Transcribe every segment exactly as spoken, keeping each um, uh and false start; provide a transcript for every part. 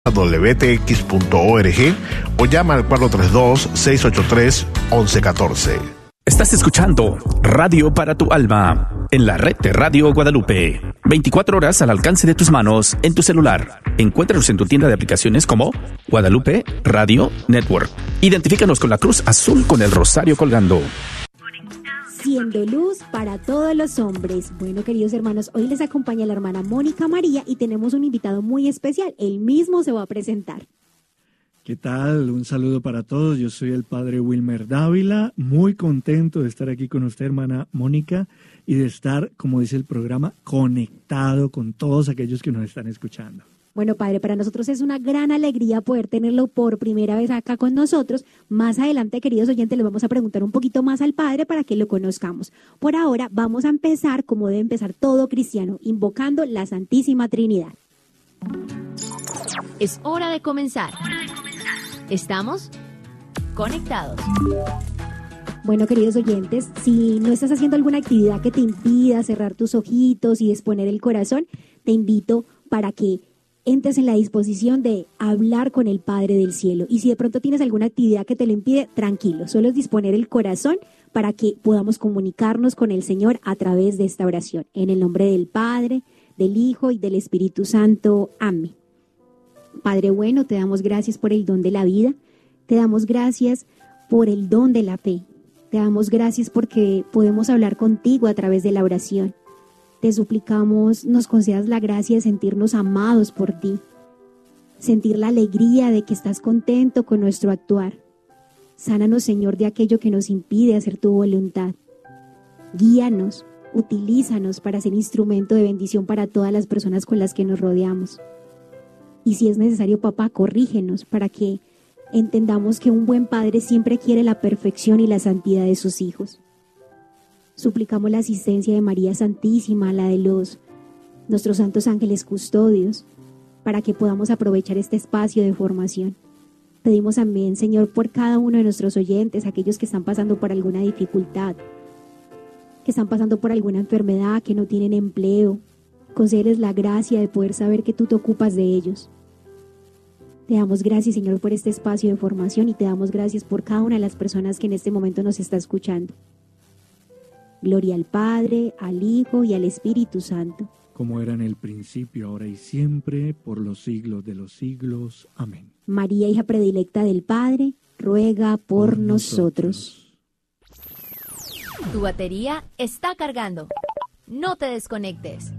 w t x punto org o llama al cuatro tres dos, seis ocho tres, once catorce. Estás escuchando Radio para tu Alma en la red de Radio Guadalupe. veinticuatro horas al alcance de tus manos en tu celular. Encuéntranos en tu tienda de aplicaciones como Guadalupe Radio Network. Identifícanos con la cruz azul con el rosario colgando. Siendo luz para todos los hombres. Bueno, queridos hermanos, hoy les acompaña la hermana Mónica María y tenemos un invitado muy especial. Él mismo se va a presentar. ¿Qué tal? Un saludo para todos. Yo soy el padre Wilmer Dávila. Muy contento de estar aquí con usted, hermana Mónica, y de estar, como dice el programa, conectado con todos aquellos que nos están escuchando. Bueno, padre, para nosotros es una gran alegría poder tenerlo por primera vez acá con nosotros. Más adelante, queridos oyentes, les vamos a preguntar un poquito más al padre para que lo conozcamos. Por ahora, vamos a empezar como debe empezar todo cristiano, invocando la Santísima Trinidad. Es hora de comenzar. Estamos conectados. Bueno, queridos oyentes, si no estás haciendo alguna actividad que te impida cerrar tus ojitos y disponer el corazón, te invito para que entres en la disposición de hablar con el Padre del Cielo. Y si de pronto tienes alguna actividad que te lo impide, tranquilo, solo es disponer el corazón para que podamos comunicarnos con el Señor a través de esta oración. En el nombre del Padre, del Hijo y del Espíritu Santo. Amén. Padre bueno, te damos gracias por el don de la vida, te damos gracias por el don de la fe, te damos gracias porque podemos hablar contigo a través de la oración. Te suplicamos, nos concedas la gracia de sentirnos amados por ti, sentir la alegría de que estás contento con nuestro actuar. Sánanos, Señor, de aquello que nos impide hacer tu voluntad. Guíanos, utilízanos para ser instrumento de bendición para todas las personas con las que nos rodeamos. Y si es necesario, papá, corrígenos para que entendamos que un buen padre siempre quiere la perfección y la santidad de sus hijos. Suplicamos la asistencia de María Santísima, la de los nuestros santos ángeles custodios, para que podamos aprovechar este espacio de formación. Pedimos también, Señor, por cada uno de nuestros oyentes, aquellos que están pasando por alguna dificultad, que están pasando por alguna enfermedad, que no tienen empleo. Concédeles la gracia de poder saber que tú te ocupas de ellos. Te damos gracias, Señor, por este espacio de formación y te damos gracias por cada una de las personas que en este momento nos está escuchando. Gloria al Padre, al Hijo y al Espíritu Santo. Como era en el principio, ahora y siempre, por los siglos de los siglos. Amén. María, hija predilecta del Padre, ruega por, por nosotros. nosotros. Tu batería está cargando. No te desconectes.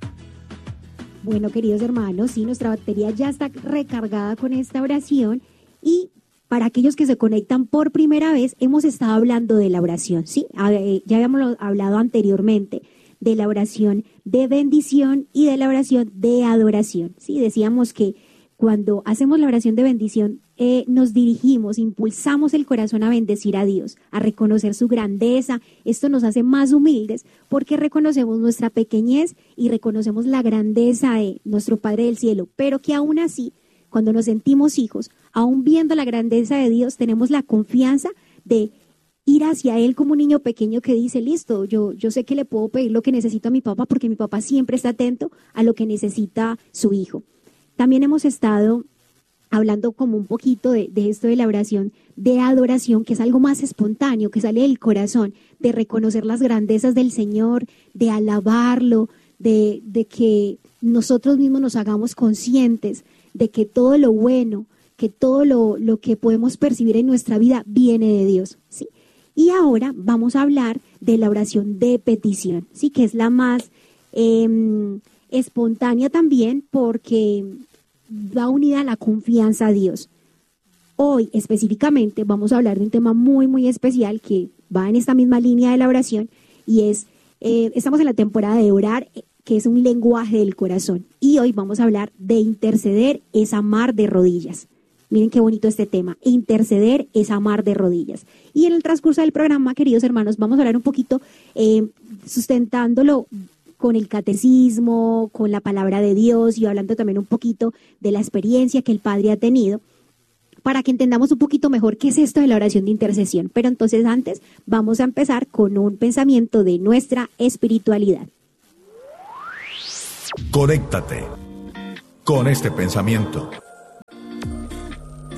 Bueno, queridos hermanos, sí, nuestra batería ya está recargada con esta oración y para aquellos que se conectan por primera vez, hemos estado hablando de la oración, ¿sí? Ya habíamos hablado anteriormente de la oración de bendición y de la oración de adoración, ¿sí? Decíamos que cuando hacemos la oración de bendición, eh, nos dirigimos, impulsamos el corazón a bendecir a Dios, a reconocer su grandeza. Esto nos hace más humildes porque reconocemos nuestra pequeñez y reconocemos la grandeza de nuestro Padre del Cielo, pero que aún así, cuando nos sentimos hijos, aún viendo la grandeza de Dios, tenemos la confianza de ir hacia Él como un niño pequeño que dice, listo, yo, yo sé que le puedo pedir lo que necesito a mi papá porque mi papá siempre está atento a lo que necesita su hijo. También hemos estado hablando como un poquito de, de esto de la oración de adoración, que es algo más espontáneo, que sale del corazón, de reconocer las grandezas del Señor, de alabarlo, de, de que nosotros mismos nos hagamos conscientes de que todo lo bueno, que todo lo, lo que podemos percibir en nuestra vida viene de Dios, ¿sí? Y ahora vamos a hablar de la oración de petición, ¿sí? Que es la más eh, espontánea también porque va unida a la confianza a Dios. Hoy específicamente vamos a hablar de un tema muy, muy especial que va en esta misma línea de la oración y es, eh, estamos en la temporada de orar, que es un lenguaje del corazón. Y hoy vamos a hablar de interceder es amar de rodillas. Miren qué bonito este tema. Interceder es amar de rodillas. Y en el transcurso del programa, queridos hermanos, vamos a hablar un poquito eh, sustentándolo con el catecismo, con la palabra de Dios y hablando también un poquito de la experiencia que el Padre ha tenido para que entendamos un poquito mejor qué es esto de la oración de intercesión. Pero entonces antes vamos a empezar con un pensamiento de nuestra espiritualidad. Conéctate con este pensamiento.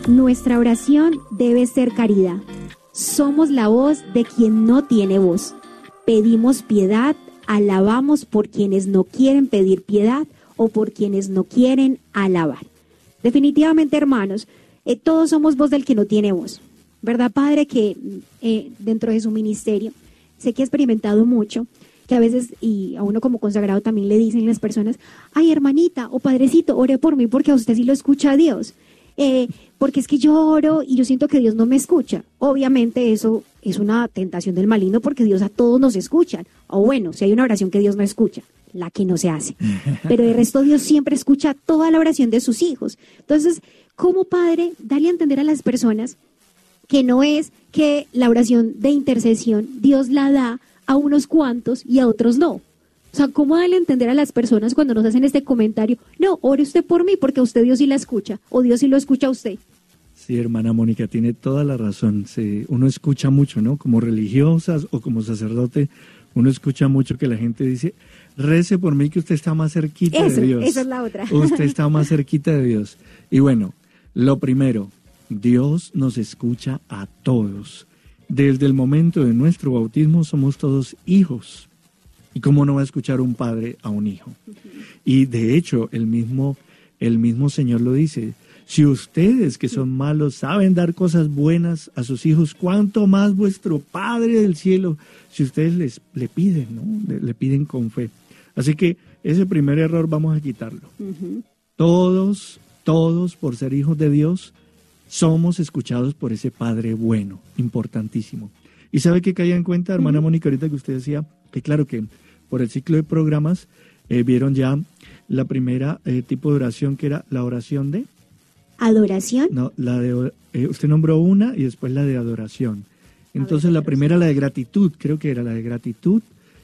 Nuestra oración debe ser caridad. Somos la voz de quien no tiene voz. Pedimos piedad, alabamos por quienes no quieren pedir piedad o por quienes no quieren alabar. Definitivamente, hermanos, eh, todos somos voz del que no tiene voz. ¿Verdad, Padre? Que eh, dentro de su ministerio, sé que ha experimentado mucho, que a veces, y a uno como consagrado también le dicen las personas, ay, hermanita o padrecito, ore por mí porque a usted sí lo escucha a Dios. Eh, porque es que yo oro y yo siento que Dios no me escucha. Obviamente eso es una tentación del maligno porque Dios a todos nos escucha. O bueno, si hay una oración que Dios no escucha, la que no se hace. Pero de resto Dios siempre escucha toda la oración de sus hijos. Entonces, como padre, darle a entender a las personas que no es que la oración de intercesión Dios la da a unos cuantos y a otros no. O sea, ¿cómo darle a entender a las personas cuando nos hacen este comentario? No, ore usted por mí porque a usted Dios sí la escucha, o Dios sí lo escucha a usted. Sí, hermana Mónica, tiene toda la razón. Sí, uno escucha mucho, ¿no? Como religiosas o como sacerdote, uno escucha mucho que la gente dice, rece por mí que usted está más cerquita Eso, de Dios. Esa es la otra. Usted está más cerquita de Dios. Y bueno, lo primero, Dios nos escucha a todos. Desde el momento de nuestro bautismo somos todos hijos. ¿Y cómo no va a escuchar un padre a un hijo? Y de hecho, el mismo, el mismo Señor lo dice. Si ustedes que son malos saben dar cosas buenas a sus hijos, ¿cuánto más vuestro Padre del cielo? Si ustedes les, le piden, ¿no? Le, le piden con fe. Así que ese primer error vamos a quitarlo. Uh-huh. Todos, todos por ser hijos de Dios, somos escuchados por ese Padre bueno, importantísimo. ¿Y sabe qué caía en cuenta, hermana uh-huh. Mónica, ahorita que usted decía? Que claro que por el ciclo de programas eh, vieron ya la primera eh, tipo de oración que era la oración de... ¿Adoración? No, la de, eh, usted nombró una y después la de adoración. Entonces la primera, la de gratitud, creo que era la de gratitud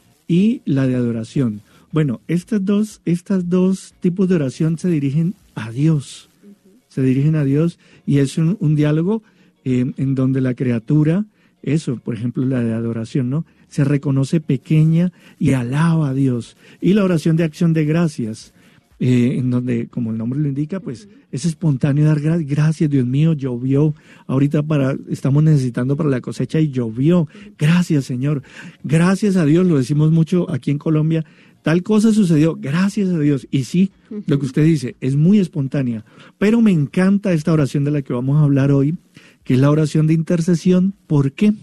y la de adoración. Bueno, estas dos, estas dos tipos de oración se dirigen a Dios. Uh-huh. Se dirigen a Dios y es un, un diálogo eh, en donde la criatura, eso, por ejemplo, la de adoración, ¿no? Se reconoce pequeña y alaba a Dios. Y la oración de acción de gracias, eh, en donde, como el nombre lo indica, pues es espontáneo dar gra- gracias, Dios mío, llovió. Ahorita para estamos necesitando para la cosecha y llovió. Gracias, Señor. Gracias a Dios, lo decimos mucho aquí en Colombia. Tal cosa sucedió, gracias a Dios. Y sí, uh-huh. lo que usted dice es muy espontánea. Pero me encanta esta oración de la que vamos a hablar hoy, que es la oración de intercesión. ¿Por qué?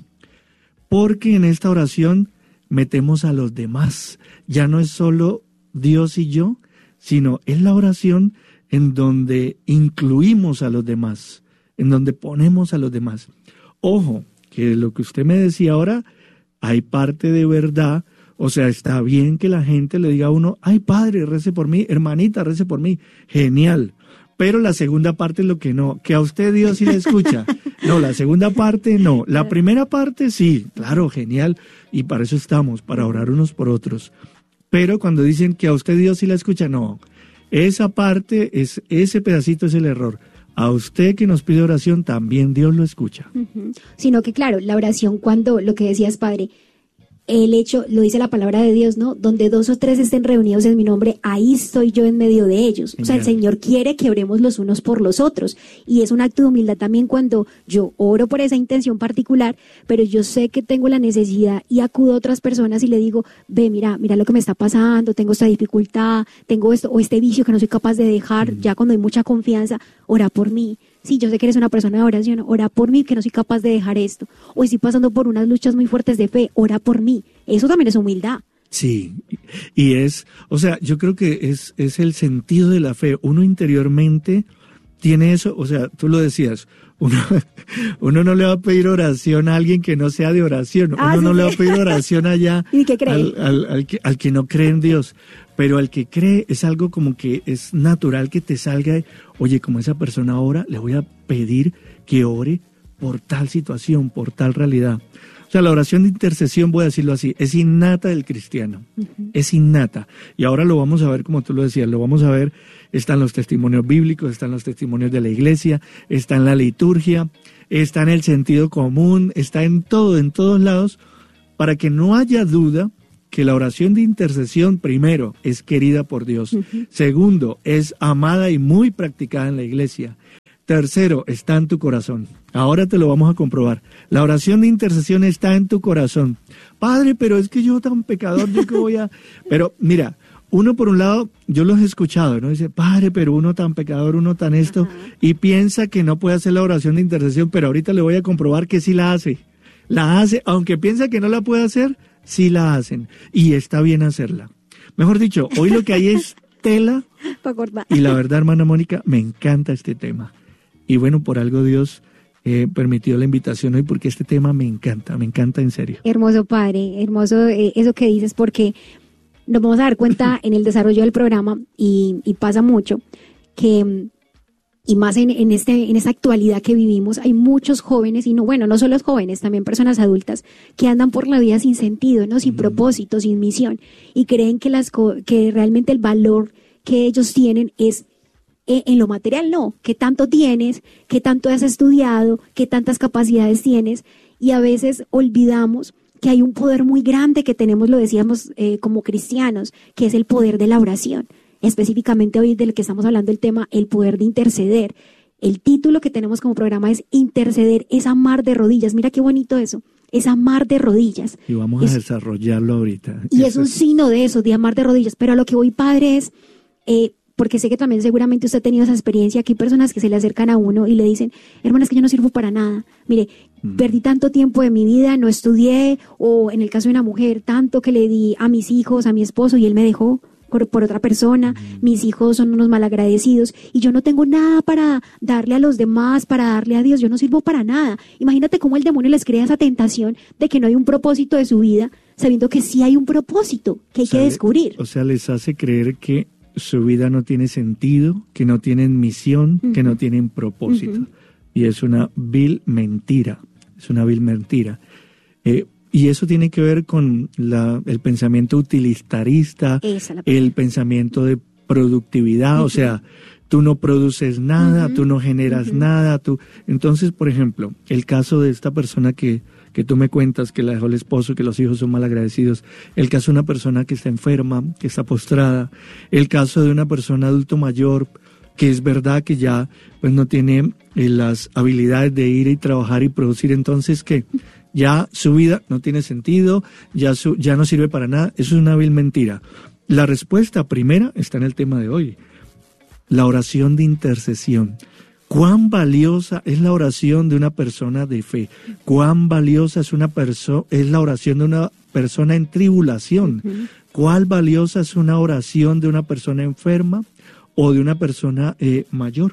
Porque en esta oración metemos a los demás. Ya no es solo Dios y yo, sino es la oración en donde incluimos a los demás, en donde ponemos a los demás. Ojo, que lo que usted me decía ahora, hay parte de verdad. O sea, está bien que la gente le diga a uno, ay, padre, rece por mí, hermanita, rece por mí. Genial. Pero la segunda parte es lo que no, que a usted Dios sí le escucha. No, la segunda parte no. La primera parte sí, claro, genial. Y para eso estamos, para orar unos por otros. Pero cuando dicen que a usted Dios sí la escucha, no. Esa parte, es ese pedacito es el error. A usted que nos pide oración, también Dios lo escucha. Uh-huh. Sino que claro, la oración cuando, lo que decías, padre, el hecho, lo dice la palabra de Dios, ¿no? Donde dos o tres estén reunidos en mi nombre, ahí estoy yo en medio de ellos. O sea, el Señor quiere que oremos los unos por los otros. Y es un acto de humildad también cuando yo oro por esa intención particular, pero yo sé que tengo la necesidad y acudo a otras personas y le digo, ve, mira, mira lo que me está pasando, tengo esta dificultad, tengo esto o este vicio que no soy capaz de dejar, mm. ya cuando hay mucha confianza, ora por mí. Sí, yo sé que eres una persona de oración, ora por mí, que no soy capaz de dejar esto. O estoy pasando por unas luchas muy fuertes de fe, ora por mí. Eso también es humildad. Sí, y es, o sea, yo creo que es, es el sentido de la fe. Uno interiormente tiene eso, o sea, tú lo decías, uno, uno no le va a pedir oración a alguien que no sea de oración, ah, uno sí, no sí. le va a pedir oración allá ¿Y qué cree? Al, al, al, que, al que no cree en Dios. Pero al que cree es algo como que es natural que te salga, oye, como esa persona ora, le voy a pedir que ore por tal situación, por tal realidad. O sea, la oración de intercesión, voy a decirlo así, es innata del cristiano, uh-huh. es innata. Y ahora lo vamos a ver, como tú lo decías, lo vamos a ver, están los testimonios bíblicos, están los testimonios de la iglesia, está en la liturgia, está en el sentido común, está en todo, en todos lados, para que no haya duda que la oración de intercesión, primero, es querida por Dios. Uh-huh. Segundo, es amada y muy practicada en la iglesia. Tercero, está en tu corazón. Ahora te lo vamos a comprobar. La oración de intercesión está en tu corazón. Padre, pero es que yo tan pecador, yo que voy a... Pero mira, uno por un lado, yo los he escuchado, ¿no? Dice, Padre, pero uno tan pecador, uno tan esto, uh-huh. y piensa que no puede hacer la oración de intercesión, pero ahorita le voy a comprobar que sí la hace. La hace, aunque piensa que no la puede hacer, sí la hacen. Y está bien hacerla. Mejor dicho, hoy lo que hay es tela. Y la verdad, hermana Mónica, me encanta este tema. Y bueno, por algo Dios eh, permitió la invitación hoy, porque este tema me encanta, me encanta en serio. Hermoso, padre, hermoso eh, eso que dices, porque nos vamos a dar cuenta en el desarrollo del programa, y, y pasa mucho, que, y más en, en, este, en esta actualidad que vivimos, hay muchos jóvenes, y no, bueno, no solo los jóvenes, también personas adultas, que andan por la vida sin sentido, ¿no? Sin mm. propósito, sin misión, y creen que, las, que realmente el valor que ellos tienen es en lo material. No, qué tanto tienes, qué tanto has estudiado, qué tantas capacidades tienes, y a veces olvidamos que hay un poder muy grande que tenemos, lo decíamos eh, como cristianos, que es el poder de la oración. Específicamente hoy del que estamos hablando, el tema, el poder de interceder. El título que tenemos como programa es Interceder, es amar de rodillas. Mira qué bonito eso, es amar de rodillas. Y vamos es, a desarrollarlo ahorita. Y eso es un signo de eso, de amar de rodillas. Pero a lo que voy, padre, es... Eh, porque sé que también seguramente usted ha tenido esa experiencia, que hay personas que se le acercan a uno y le dicen, hermana, es que yo no sirvo para nada, mire, mm. perdí tanto tiempo de mi vida, no estudié, o en el caso de una mujer, tanto que le di a mis hijos, a mi esposo, y él me dejó por, por otra persona, mm. mis hijos son unos malagradecidos, y yo no tengo nada para darle a los demás, para darle a Dios, yo no sirvo para nada. Imagínate cómo el demonio les crea esa tentación de que no hay un propósito de su vida, sabiendo que sí hay un propósito que hay o sea, que descubrir. O sea, les hace creer que su vida no tiene sentido, que no tienen misión, uh-huh. que no tienen propósito. Uh-huh. Y es una vil mentira, es una vil mentira. Eh, y eso tiene que ver con la, el pensamiento utilitarista, el pensamiento de productividad, uh-huh. o sea, tú no produces nada, uh-huh. tú no generas uh-huh. nada. Tú... Entonces, por ejemplo, el caso de esta persona que que tú me cuentas, que la dejó el esposo, que los hijos son malagradecidos, el caso de una persona que está enferma, que está postrada, el caso de una persona adulto mayor, que es verdad que ya pues no tiene eh, las habilidades de ir y trabajar y producir, entonces que ya su vida no tiene sentido, ya, su, ya no sirve para nada. Eso es una vil mentira. La respuesta primera está en el tema de hoy, la oración de intercesión. Cuán valiosa es la oración de una persona de fe. Cuán valiosa es una perso- es la oración de una persona en tribulación. Uh-huh. Cuán valiosa es una oración de una persona enferma o de una persona eh, mayor.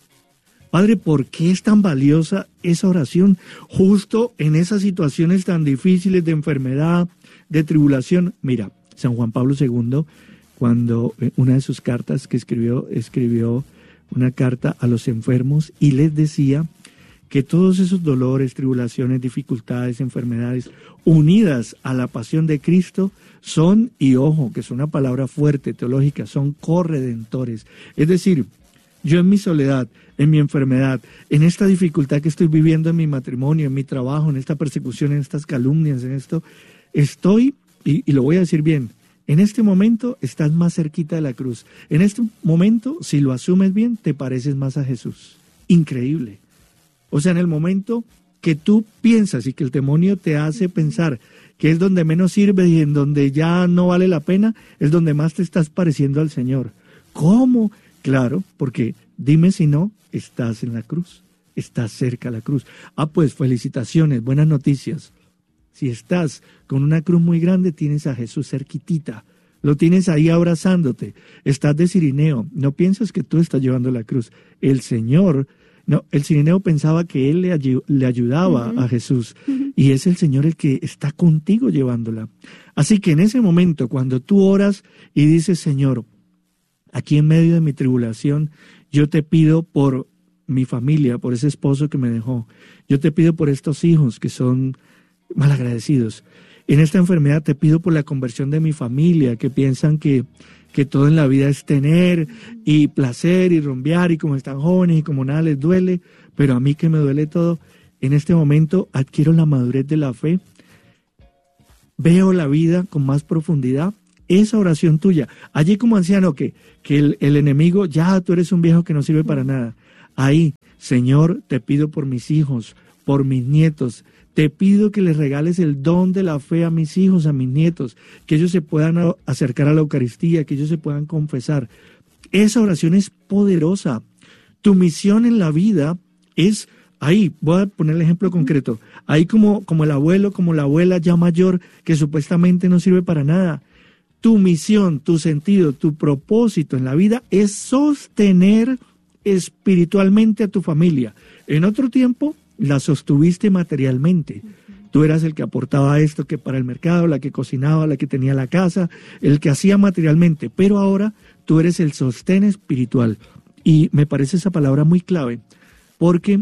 Padre, ¿por qué es tan valiosa esa oración justo en esas situaciones tan difíciles de enfermedad, de tribulación? Mira, San Juan Pablo segundo, cuando eh, una de sus cartas que escribió, escribió una carta a los enfermos y les decía que todos esos dolores, tribulaciones, dificultades, enfermedades unidas a la pasión de Cristo son, y ojo, que es una palabra fuerte, teológica, son corredentores. Es decir, yo en mi soledad, en mi enfermedad, en esta dificultad que estoy viviendo en mi matrimonio, en mi trabajo, en esta persecución, en estas calumnias, en esto, estoy, y, y lo voy a decir bien, en este momento estás más cerquita de la cruz. En este momento, si lo asumes bien, te pareces más a Jesús. Increíble. O sea, en el momento que tú piensas y que el demonio te hace pensar que es donde menos sirve y en donde ya no vale la pena, es donde más te estás pareciendo al Señor. ¿Cómo? Claro, porque dime si no, estás en la cruz, estás cerca de la cruz. Ah, pues felicitaciones, buenas noticias. Si estás con una cruz muy grande, tienes a Jesús cerquitita. Lo tienes ahí abrazándote. Estás de cirineo. No piensas que tú estás llevando la cruz. El Señor, no, el cirineo pensaba que él le, ay- le ayudaba uh-huh. a Jesús. Uh-huh. Y es el Señor el que está contigo llevándola. Así que en ese momento, cuando tú oras y dices, Señor, aquí en medio de mi tribulación, yo te pido por mi familia, por ese esposo que me dejó. Yo te pido por estos hijos que son malagradecidos. En esta enfermedad te pido por la conversión de mi familia, que piensan que, que todo en la vida es tener y placer y rumbear y como están jóvenes y como nada les duele, pero a mí que me duele todo, en este momento adquiero la madurez de la fe, veo la vida con más profundidad. Esa oración tuya, allí como anciano que, que el, el enemigo, ya tú eres un viejo que no sirve para nada, ahí Señor, te pido por mis hijos, por mis nietos, te pido que les regales el don de la fe a mis hijos, a mis nietos, que ellos se puedan acercar a la Eucaristía, que ellos se puedan confesar. Esa oración es poderosa. Tu misión en la vida es, ahí, voy a poner el ejemplo concreto, ahí como, como el abuelo, como la abuela ya mayor, que supuestamente no sirve para nada. Tu misión, tu sentido, tu propósito en la vida es sostener espiritualmente a tu familia. En otro tiempo la sostuviste materialmente. Tú eras el que aportaba esto, que para el mercado, la que cocinaba, la que tenía la casa, el que hacía materialmente, pero ahora tú eres el sostén espiritual. Y me parece esa palabra muy clave, porque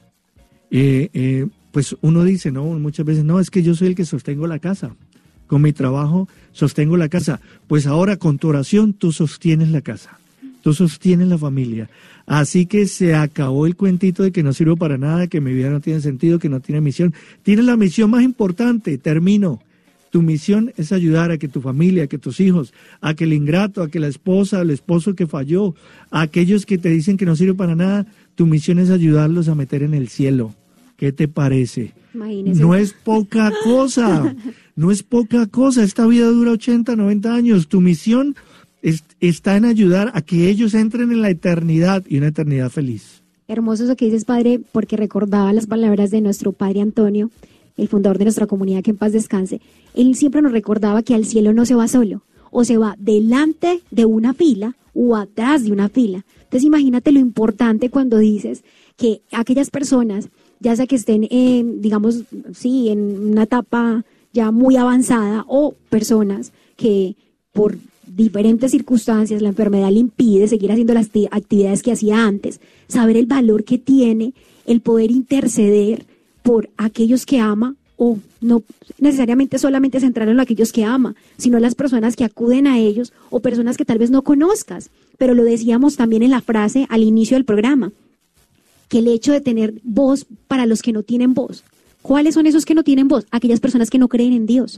eh, eh, pues uno dice, no, muchas veces, no, es que yo soy el que sostengo la casa. Con mi trabajo sostengo la casa. Pues ahora con tu oración tú sostienes la casa, tú sostienes la familia. Así que se acabó el cuentito de que no sirvo para nada, que mi vida no tiene sentido, que no tiene misión. Tienes la misión más importante, termino. Tu misión es ayudar a que tu familia, a que tus hijos, a que el ingrato, a que la esposa, el esposo que falló, a aquellos que te dicen que no sirve para nada, tu misión es ayudarlos a meter en el cielo. ¿Qué te parece? Imagínese. No es poca cosa, no es poca cosa. Esta vida dura ochenta, noventa años. Tu misión es, está en ayudar a que ellos entren en la eternidad y una eternidad feliz. Hermoso eso que dices, padre, porque recordaba las palabras de nuestro padre Antonio, el fundador de nuestra comunidad, que en paz descanse. Él siempre nos recordaba que al cielo no se va solo, o se va delante de una fila o atrás de una fila. Entonces imagínate lo importante cuando dices que aquellas personas, ya sea que estén en, digamos, sí, en una etapa ya muy avanzada, o personas que por diferentes circunstancias la enfermedad le impide seguir haciendo las actividades que hacía antes, saber el valor que tiene el poder interceder por aquellos que ama, o no necesariamente solamente centrarlo en aquellos que ama, sino las personas que acuden a ellos, o personas que tal vez no conozcas. Pero lo decíamos también en la frase al inicio del programa, que el hecho de tener voz para los que no tienen voz. ¿Cuáles son esos que no tienen voz? Aquellas personas que no creen en Dios.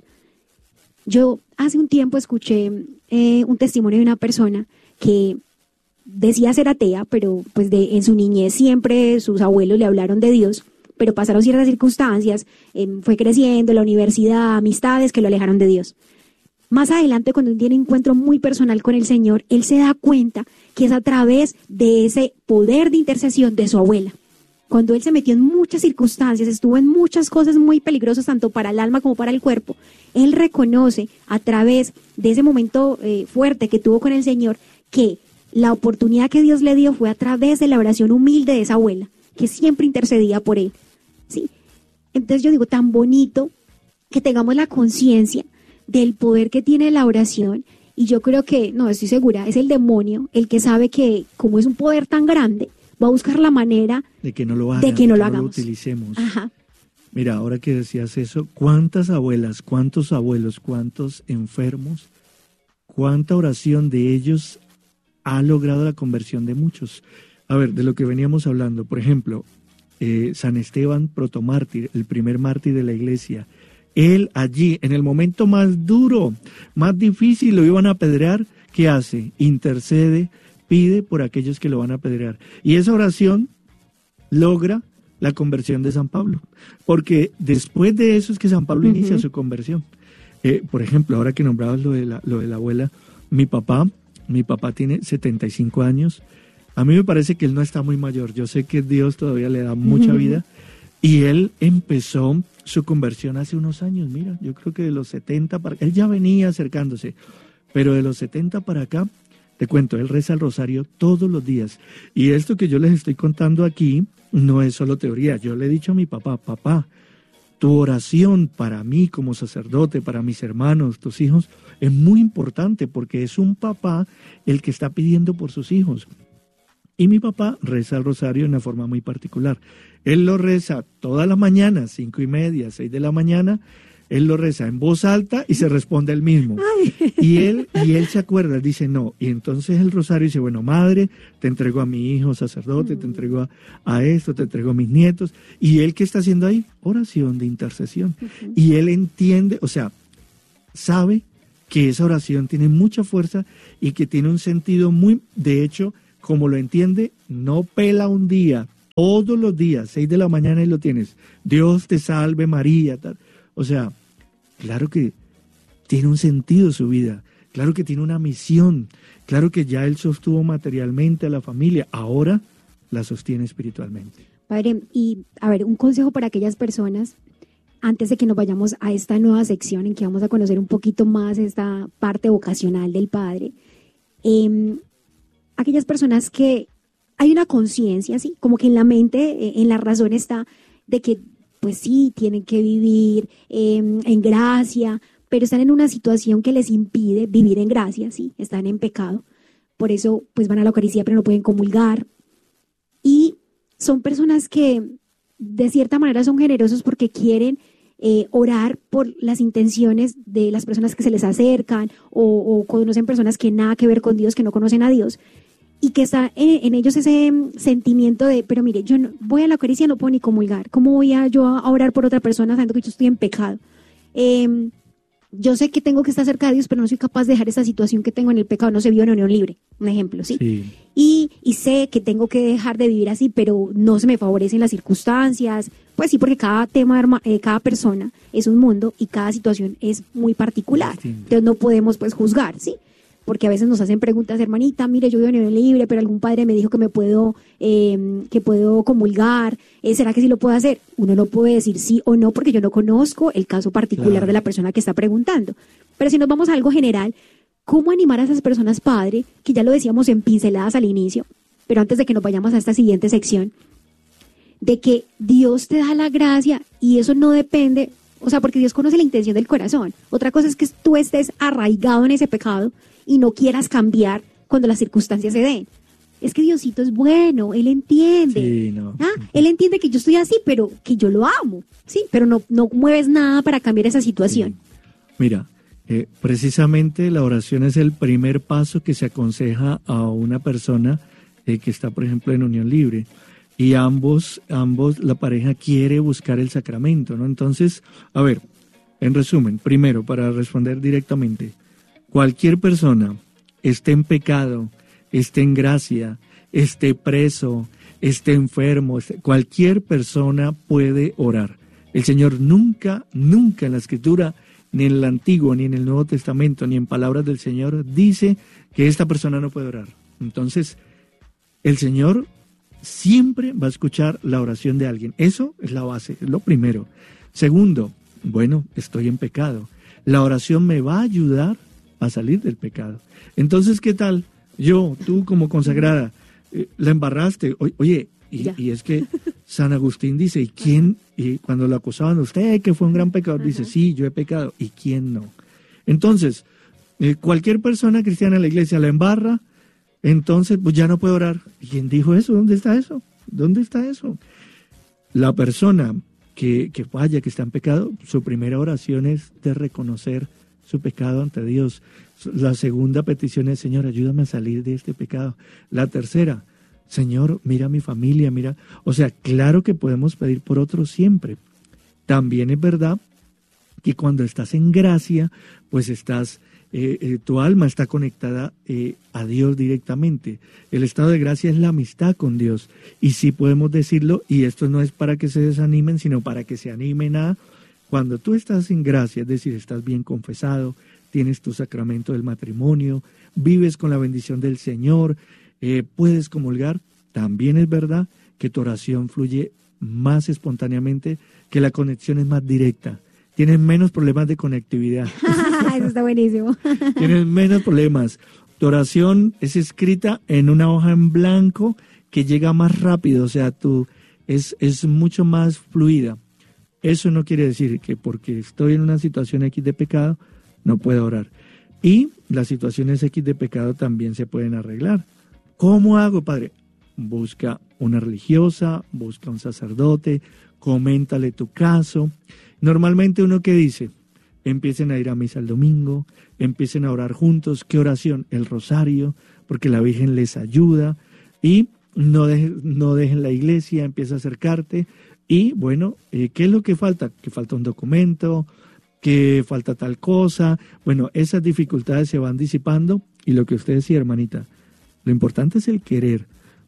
Yo hace un tiempo escuché eh, un testimonio de una persona que decía ser atea, pero pues de, en su niñez siempre sus abuelos le hablaron de Dios, pero pasaron ciertas circunstancias, eh, fue creciendo, la universidad, amistades que lo alejaron de Dios. Más adelante, cuando tiene un encuentro muy personal con el Señor, él se da cuenta que es a través de ese poder de intercesión de su abuela. Cuando él se metió en muchas circunstancias, estuvo en muchas cosas muy peligrosas, tanto para el alma como para el cuerpo, él reconoce a través de ese momento eh, fuerte que tuvo con el Señor, que la oportunidad que Dios le dio fue a través de la oración humilde de esa abuela, que siempre intercedía por él. ¿Sí? Entonces yo digo, tan bonito que tengamos la conciencia del poder que tiene la oración, y yo creo que, no, estoy segura, es el demonio el que sabe que como es un poder tan grande, va a buscar la manera de que no lo hagan, de que no de lo que hagamos. No lo utilicemos. Ajá. Mira, ahora que decías eso, ¿cuántas abuelas, cuántos abuelos, cuántos enfermos, cuánta oración de ellos ha logrado la conversión de muchos? A ver, de lo que veníamos hablando, por ejemplo, eh, San Esteban protomártir, el primer mártir de la iglesia, él allí, en el momento más duro, más difícil, lo iban a apedrear, ¿qué hace? Intercede, pide por aquellos que lo van a apedrear. Y esa oración logra la conversión de San Pablo, porque después de eso es que San Pablo uh-huh. inicia su conversión. Eh, por ejemplo, ahora que nombrabas lo de la, lo de la abuela, mi papá, mi papá tiene setenta y cinco años. A mí me parece que él no está muy mayor. Yo sé que Dios todavía le da mucha uh-huh. vida. Y él empezó su conversión hace unos años, mira, yo creo que de los setenta para acá, él ya venía acercándose, pero de los setenta para acá, te cuento, él reza el rosario todos los días. Y esto que yo les estoy contando aquí no es solo teoría. Yo le he dicho a mi papá, papá, tu oración para mí como sacerdote, para mis hermanos, tus hijos, es muy importante porque es un papá el que está pidiendo por sus hijos. Y mi papá reza el rosario de una forma muy particular. Él lo reza todas las mañanas, cinco y media, seis de la mañana. Él lo reza en voz alta y se responde él mismo. Ay. Y él y él se acuerda, él dice no. Y entonces el rosario dice, bueno, madre, te entrego a mi hijo sacerdote, mm. te entrego a, a esto, te entrego a mis nietos. Y él, ¿qué está haciendo ahí? Oración de intercesión. Uh-huh. Y él entiende, o sea, sabe que esa oración tiene mucha fuerza y que tiene un sentido muy, de hecho, como lo entiende, no pela un día, todos los días, seis de la mañana y lo tienes. Dios te salve María. Tal. O sea, claro que tiene un sentido su vida, claro que tiene una misión, claro que ya él sostuvo materialmente a la familia, ahora la sostiene espiritualmente. Padre, y a ver, un consejo para aquellas personas, antes de que nos vayamos a esta nueva sección en que vamos a conocer un poquito más esta parte vocacional del Padre. Eh, aquellas personas que hay una conciencia, ¿sí? Como que en la mente, eh, en la razón está de que, pues sí, tienen que vivir eh, en gracia, pero están en una situación que les impide vivir en gracia, ¿sí? Están en pecado. Por eso, pues van a la Eucaristía, pero no pueden comulgar. Y son personas que, de cierta manera, son generosos porque quieren eh, orar por las intenciones de las personas que se les acercan o, o conocen personas que nada que ver con Dios, que no conocen a Dios. Y que está en, en ellos ese sentimiento de, pero mire, yo no, voy a la Eucaristía, no puedo ni comulgar. ¿Cómo voy a yo a orar por otra persona sabiendo que yo estoy en pecado? Eh, yo sé que tengo que estar cerca de Dios, pero no soy capaz de dejar esa situación que tengo en el pecado. No se vio en unión libre, un ejemplo, ¿sí? sí. Y, y sé que tengo que dejar de vivir así, pero no se me favorecen las circunstancias. Pues sí, porque cada tema, eh, cada persona es un mundo y cada situación es muy particular. Sí. Entonces no podemos pues juzgar, ¿sí? Porque a veces nos hacen preguntas, hermanita, mire, yo vivo en unión libre, pero algún padre me dijo que me puedo, eh, que puedo comulgar, eh, ¿será que sí lo puedo hacer? Uno no puede decir sí o no porque yo no conozco el caso particular claro. de la persona que está preguntando. Pero si nos vamos a algo general, ¿cómo animar a esas personas, padre, que ya lo decíamos en pinceladas al inicio, pero antes de que nos vayamos a esta siguiente sección, de que Dios te da la gracia y eso no depende, o sea, porque Dios conoce la intención del corazón. Otra cosa es que tú estés arraigado en ese pecado y no quieras cambiar cuando las circunstancias se den. Es que Diosito es bueno, Él entiende. Sí, no. ¿Ah? Él entiende que yo estoy así, pero que yo lo amo, ¿sí? Pero no, no mueves nada para cambiar esa situación. Sí. Mira, eh, precisamente la oración es el primer paso que se aconseja a una persona eh, que está, por ejemplo, en unión libre. Y ambos, ambos, la pareja quiere buscar el sacramento, ¿no? Entonces, a ver, en resumen, primero, para responder directamente, cualquier persona esté en pecado, esté en gracia, esté preso, esté enfermo, esté, cualquier persona puede orar. El Señor nunca, nunca en la Escritura, ni en el Antiguo, ni en el Nuevo Testamento, ni en palabras del Señor, dice que esta persona no puede orar. Entonces, el Señor siempre va a escuchar la oración de alguien. Eso es la base, es lo primero. Segundo, bueno, estoy en pecado. La oración me va a ayudar a salir del pecado. Entonces, ¿qué tal? Yo, tú como consagrada, eh, la embarraste. O, oye, y, y es que San Agustín dice, ¿y quién? Y cuando lo acusaban, usted que fue un gran pecador, uh-huh. dice, sí, yo he pecado. ¿Y quién no? Entonces, eh, cualquier persona cristiana en la iglesia la embarra, entonces pues ya no puede orar. ¿Y quién dijo eso? ¿Dónde está eso? ¿Dónde está eso? La persona que, que falla, que está en pecado, su primera oración es de reconocer su pecado ante Dios. La segunda petición es, Señor, ayúdame a salir de este pecado. La tercera, Señor, mira a mi familia, mira. O sea, claro que podemos pedir por otros siempre. También es verdad que cuando estás en gracia, pues estás, eh, eh, tu alma está conectada eh, a Dios directamente. El estado de gracia es la amistad con Dios. Y sí podemos decirlo, y esto no es para que se desanimen, sino para que se animen a... Cuando tú estás en gracia, es decir, estás bien confesado, tienes tu sacramento del matrimonio, vives con la bendición del Señor, eh, puedes comulgar, también es verdad que tu oración fluye más espontáneamente, que la conexión es más directa. Tienes menos problemas de conectividad. Eso está buenísimo. Tienes menos problemas. Tu oración es escrita en una hoja en blanco que llega más rápido, o sea, tú, es, es mucho más fluida. Eso no quiere decir que porque estoy en una situación X de pecado, no puedo orar. Y las situaciones X de pecado también se pueden arreglar. ¿Cómo hago, padre? Busca una religiosa, busca un sacerdote, coméntale tu caso. Normalmente uno que dice, empiecen a ir a misa el domingo, empiecen a orar juntos. ¿Qué oración? El rosario, porque la Virgen les ayuda. Y no, deje, no dejen la iglesia, empieza a acercarte. Y bueno, eh, ¿qué es lo que falta? Que falta un documento, que falta tal cosa. Bueno, esas dificultades se van disipando y lo que usted decía, hermanita, lo importante es el querer,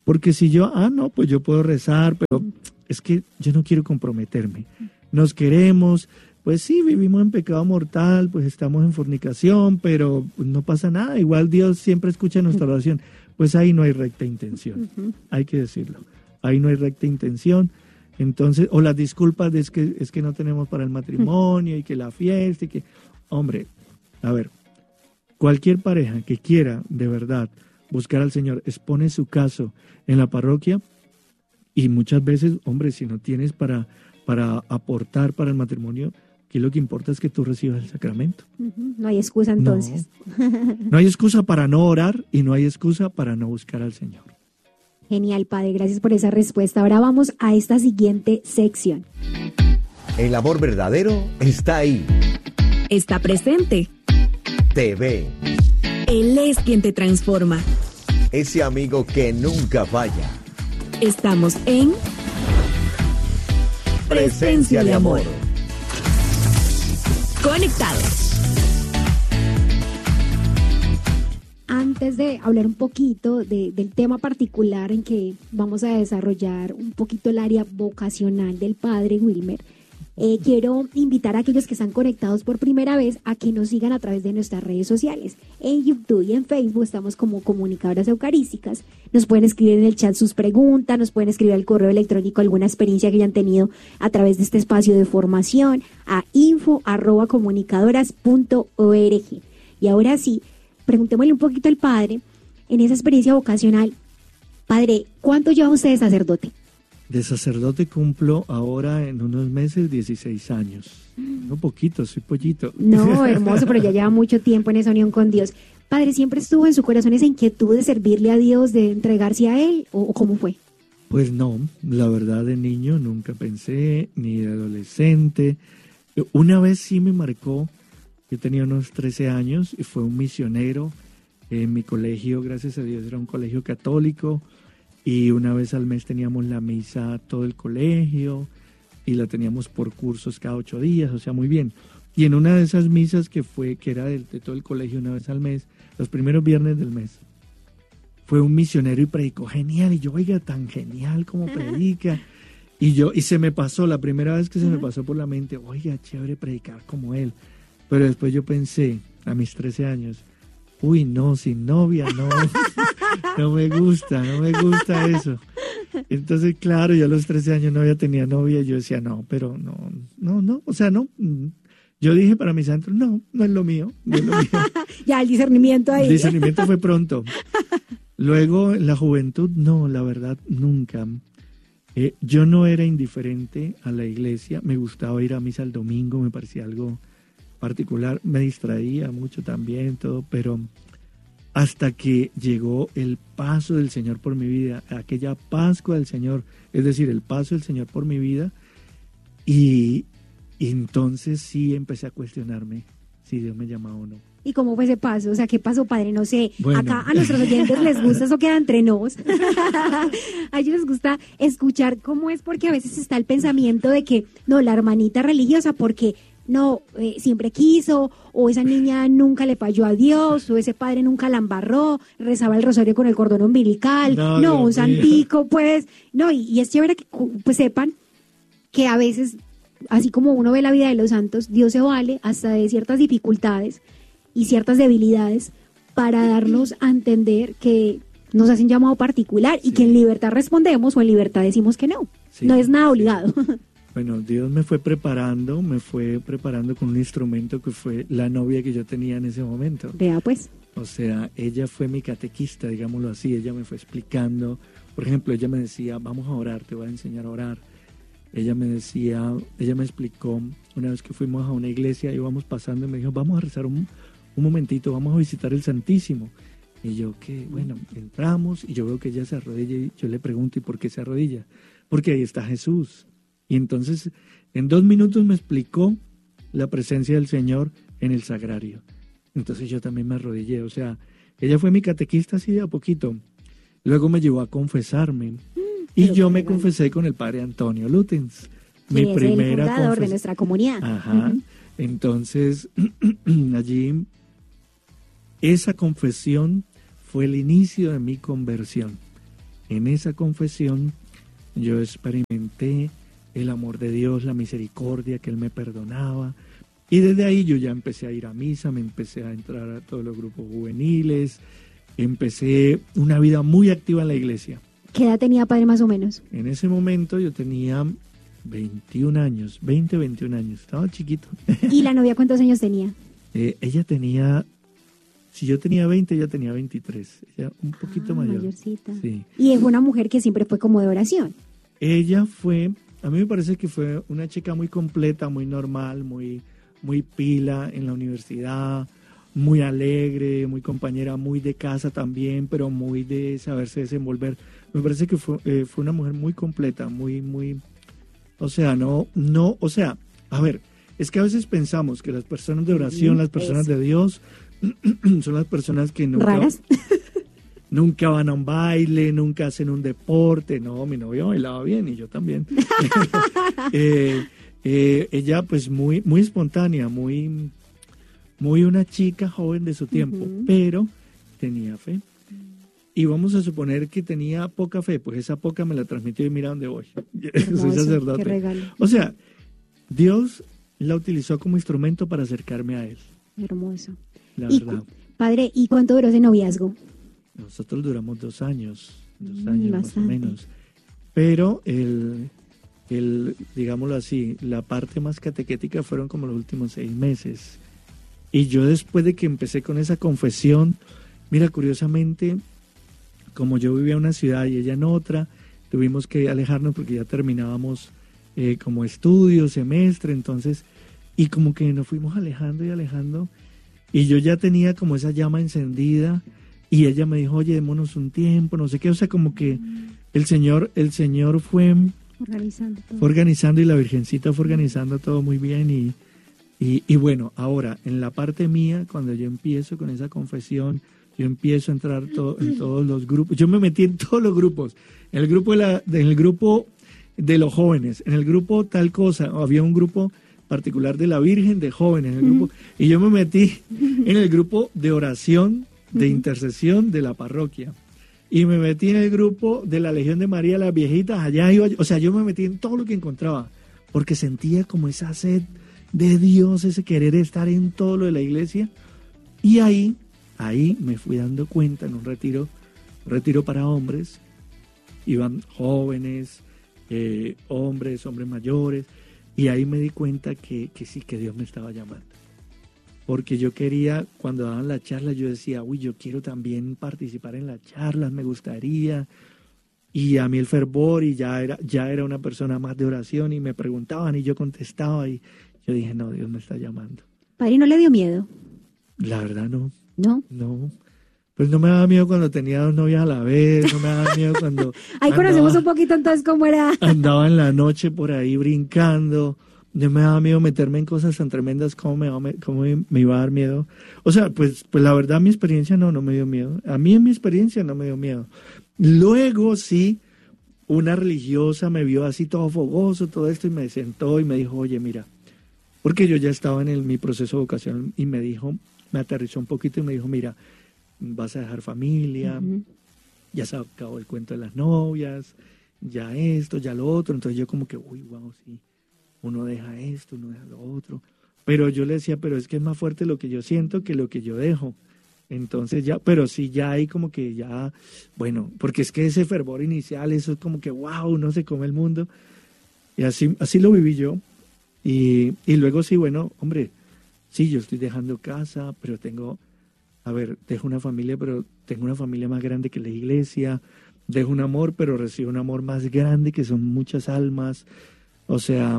Porque si yo, ah, no, pues yo puedo rezar, pero es que yo no quiero comprometerme. Nos queremos, pues sí, vivimos en pecado mortal, pues estamos en fornicación, pero no pasa nada. Igual Dios siempre escucha nuestra oración. Pues ahí no hay recta intención, uh-huh. hay que decirlo. Ahí no hay recta intención. Entonces, o las disculpas de es que, es que no tenemos para el matrimonio y que la fiesta y que... Hombre, a ver, cualquier pareja que quiera de verdad buscar al Señor, expone su caso en la parroquia y muchas veces, hombre, si no tienes para, para aportar para el matrimonio, aquí lo que importa es que tú recibas el sacramento. Uh-huh. No hay excusa entonces. No, no hay excusa para no orar y no hay excusa para no buscar al Señor. Genial, Padre, gracias por esa respuesta. Ahora vamos a esta siguiente sección. El amor verdadero está ahí. Está presente. Te ve. Él es quien te transforma. Ese amigo que nunca falla. Estamos en Presencia de Amor. Conectados. Antes de hablar un poquito de, del tema particular en que vamos a desarrollar un poquito el área vocacional del Padre Wilmer, Eh, quiero invitar a aquellos que están conectados por primera vez a que nos sigan a través de nuestras redes sociales. En YouTube y en Facebook estamos como Comunicadoras Eucarísticas. Nos pueden escribir en el chat sus preguntas, nos pueden escribir al correo electrónico alguna experiencia que hayan tenido a través de este espacio de formación a info arroba comunicadoras punto org. Y ahora sí, preguntémosle un poquito al Padre, en esa experiencia vocacional. Padre, ¿cuánto lleva usted de sacerdote? De sacerdote cumplo ahora en unos meses dieciséis años. No poquito, soy pollito. No, hermoso, pero ya lleva mucho tiempo en esa unión con Dios. Padre, ¿siempre estuvo en su corazón esa inquietud de servirle a Dios, de entregarse a Él? ¿O, o cómo fue? Pues no, la verdad de niño nunca pensé, ni de adolescente. Una vez sí me marcó, yo tenía unos trece años y fue un misionero en mi colegio, gracias a Dios era un colegio católico. Y una vez al mes teníamos la misa todo el colegio y la teníamos por cursos cada ocho días, o sea, muy bien. Y en una de esas misas que fue, que era de, de todo el colegio una vez al mes, los primeros viernes del mes, fue un misionero y predicó genial. Y yo, oiga, tan genial como predica. Y yo, y se me pasó, la primera vez que se me pasó por la mente, oiga, chévere predicar como él. Pero después yo pensé, a mis trece años, uy, no, sin novia, no, no me gusta, no me gusta eso. Entonces, claro, yo a los trece años no había tenido novia, y yo decía, no, pero no, no, no, o sea, no. Yo dije para mis santos, no, no es lo mío, no es lo mío. Ya, el discernimiento ahí. El discernimiento fue pronto. Luego, en la juventud, no, la verdad, nunca. Eh, yo no era indiferente a la iglesia, me gustaba ir a misa el domingo, me parecía algo particular, me distraía mucho también, todo, pero hasta que llegó el paso del Señor por mi vida, aquella Pascua del Señor, es decir, el paso del Señor por mi vida, y, y entonces sí empecé a cuestionarme si Dios me llamaba o no. ¿Y cómo fue ese paso? O sea, ¿qué pasó, Padre? No sé, bueno. Acá a nuestros oyentes les gusta, eso queda entre nos. A ellos les gusta escuchar cómo es, porque a veces está el pensamiento de que, no, la hermanita religiosa, porque no, eh, siempre quiso, o esa niña nunca le falló a Dios, o ese padre nunca la embarró, rezaba el rosario con el cordón umbilical, no, no un santico, pues, no, y, y es chévere que pues sepan que a veces, así como uno ve la vida de los santos, Dios se vale hasta de ciertas dificultades y ciertas debilidades para darnos a entender que nos hacen llamado particular y sí, que en libertad respondemos o en libertad decimos que no, sí, no es nada obligado. Sí. Bueno, Dios me fue preparando, me fue preparando con un instrumento que fue la novia que yo tenía en ese momento. Vea pues. O sea, ella fue mi catequista, digámoslo así, ella me fue explicando. Por ejemplo, ella me decía, vamos a orar, te voy a enseñar a orar. Ella me decía, ella me explicó, una vez que fuimos a una iglesia, íbamos pasando y me dijo, vamos a rezar un, un momentito, vamos a visitar el Santísimo. Y yo, que bueno, entramos y yo veo que ella se arrodilla y yo le pregunto, ¿y por qué se arrodilla? Porque ahí está Jesús. Y entonces, en dos minutos me explicó la presencia del Señor en el sagrario. Entonces yo también me arrodillé. O sea, ella fue mi catequista así de a poquito. Luego me llevó a confesarme. Y yo me confesé con el padre Antonio Lutens. Mi es primera el fundador confes- de nuestra comunidad. Ajá. Uh-huh. Entonces, allí, esa confesión fue el inicio de mi conversión. en esa confesión yo experimenté el amor de Dios, la misericordia, que Él me perdonaba. Y desde ahí yo ya empecé a ir a misa, me empecé a entrar a todos los grupos juveniles, empecé una vida muy activa en la iglesia. ¿Qué edad tenía, padre, más o menos? En ese momento yo tenía veintiún años, veinte, veintiún años, estaba chiquito. ¿Y la novia cuántos años tenía? Eh, ella tenía, si yo tenía veinte, ella tenía veintitrés, ella un poquito Ah, mayor. mayorcita. Sí. Y es una mujer que siempre fue como de oración. Ella fue, a mí me parece que fue una chica muy completa, muy normal, muy, muy pila en la universidad, muy alegre, muy compañera, muy de casa también, pero muy de saberse desenvolver. Me parece que fue, eh, fue una mujer muy completa, muy, muy, o sea, no, no, o sea, a ver, es que a veces pensamos que las personas de oración, las personas de Dios, son las personas que nunca, ¿Raras? nunca van a un baile, nunca hacen un deporte. No, mi novia bailaba bien y yo también. eh, eh, ella pues muy, muy espontánea, muy, muy una chica joven de su tiempo, Ujú. pero tenía fe. Y vamos a suponer que tenía poca fe, pues esa poca me la transmitió y mira dónde voy. Soy Hermoso, sacerdote. qué regalo. O sea, Dios la utilizó como instrumento para acercarme a Él, Hermoso. la Y, verdad. padre, ¿y cuánto duró ese noviazgo? Nosotros duramos dos años, dos Mm, años más o bastante. menos. Pero el, el, digámoslo así, la parte más catequética fueron como los últimos seis meses. Y yo después de que empecé con esa confesión, mira, curiosamente, como yo vivía en una ciudad y ella en otra, tuvimos que alejarnos porque ya terminábamos eh, como estudio, semestre, entonces, y como que nos fuimos alejando y alejando, y yo ya tenía como esa llama encendida, y ella me dijo, oye, démonos un tiempo, no sé qué, o sea, como que el Señor, el Señor fue, Organizando todo. fue organizando y la Virgencita fue organizando todo muy bien, y, y, y bueno, ahora, en la parte mía, cuando yo empiezo con esa confesión, yo empiezo a entrar to- en todos los grupos, yo me metí en todos los grupos, en el grupo de la, de- en el grupo de los jóvenes, en el grupo tal cosa, había un grupo particular de la Virgen de jóvenes, en el grupo, y yo me metí en el grupo de oración, de intercesión de la parroquia, y me metí en el grupo de la Legión de María, las viejitas, allá iba yo, o sea, yo me metí en todo lo que encontraba, porque sentía como esa sed de Dios, ese querer estar en todo lo de la iglesia, y ahí, ahí me fui dando cuenta en un retiro, un retiro para hombres, iban jóvenes, eh, hombres, hombres mayores, y ahí me di cuenta que, que sí, que Dios me estaba llamando. Porque yo quería, cuando daban la charla, yo decía, uy, yo quiero también participar en las charlas, me gustaría. Y a mí el fervor, y ya era, ya era una persona más de oración, y me preguntaban y yo contestaba, y yo dije, no, Dios me está llamando. Padre, ¿no le dio miedo? La verdad no, ¿No? no. Pues no me daba miedo cuando tenía dos novias a la vez, no me daba miedo cuando Ahí andaba- conocemos un poquito entonces cómo era. andaba en la noche por ahí brincando. No me daba miedo meterme en cosas tan tremendas como me, me, como me iba a dar miedo. O sea, pues, pues la verdad mi experiencia no, no me dio miedo. A mí en mi experiencia no me dio miedo. Luego sí, una religiosa me vio así todo fogoso, todo esto, y me sentó y me dijo, oye, mira, porque yo ya estaba en el, mi proceso de vocación, y me dijo, me aterrizó un poquito y me dijo, mira, vas a dejar familia, Ujú. ya se acabó el cuento de las novias, ya esto, ya lo otro. Entonces yo como que, uy, wow, sí, uno deja esto, uno deja lo otro. Pero yo le decía, pero es que es más fuerte lo que yo siento que lo que yo dejo. Entonces ya, pero sí, ya hay como que ya, bueno, porque es que ese fervor inicial, eso es como que, wow, uno se come el mundo. Y así, así lo viví yo. Y, y luego sí, bueno, hombre, sí, yo estoy dejando casa, pero tengo... A ver, dejo una familia, pero tengo una familia más grande que la iglesia. Dejo un amor, pero recibo un amor más grande, que son muchas almas. O sea,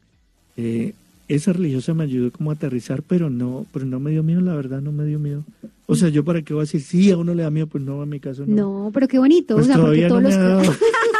eh, esa religiosa me ayudó como a aterrizar, pero no, pero no me dio miedo, la verdad, no me dio miedo. O sea, yo para qué voy a decir, sí, a uno le da miedo, pues no, en mi caso no. No, pero qué bonito. Pues o sea, porque todavía todos no me los ha dado.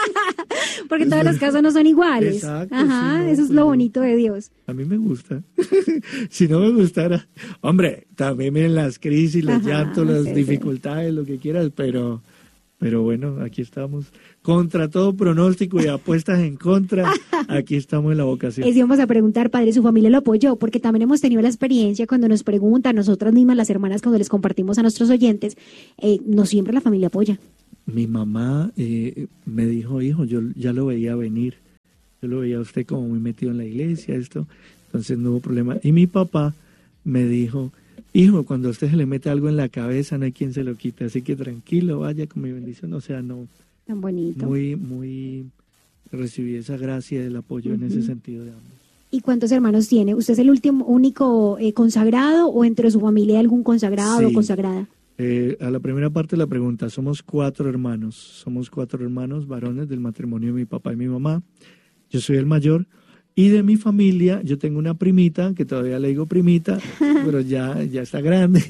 porque todos los casos no son iguales. Exacto, Ajá, sí, no, eso es pues lo no. bonito de Dios. A mí me gusta. Si no me gustara, hombre, también miren las crisis, los Ajá, llantos, las sí, sí. dificultades, lo que quieras, pero, pero bueno, aquí estamos. Contra todo pronóstico y apuestas en contra, aquí estamos en la vocación. Es íbamos a preguntar, padre, ¿su familia lo apoyó? Porque también hemos tenido la experiencia cuando nos preguntan, nosotras mismas, las hermanas, cuando les compartimos a nuestros oyentes, eh, no siempre la familia apoya. mi mamá eh, me dijo, hijo, yo ya lo veía venir, yo lo veía a usted como muy metido en la iglesia, esto, entonces no hubo problema. Y mi papá me dijo, hijo, cuando a usted se le mete algo en la cabeza, no hay quien se lo quite, así que tranquilo, vaya con mi bendición. O sea, no. Tan bonito. Muy, muy, recibí esa gracia del apoyo uh-huh. en ese sentido de ambos. ¿Y cuántos hermanos tiene? ¿Usted es el último, único eh, consagrado o entre su familia hay algún consagrado sí. o consagrada? Eh, a la primera parte de la pregunta, somos cuatro hermanos, somos cuatro hermanos varones del matrimonio de mi papá y mi mamá. Yo soy el mayor. Y de mi familia, yo tengo una primita, que todavía le digo primita, pero ya, ya está grande.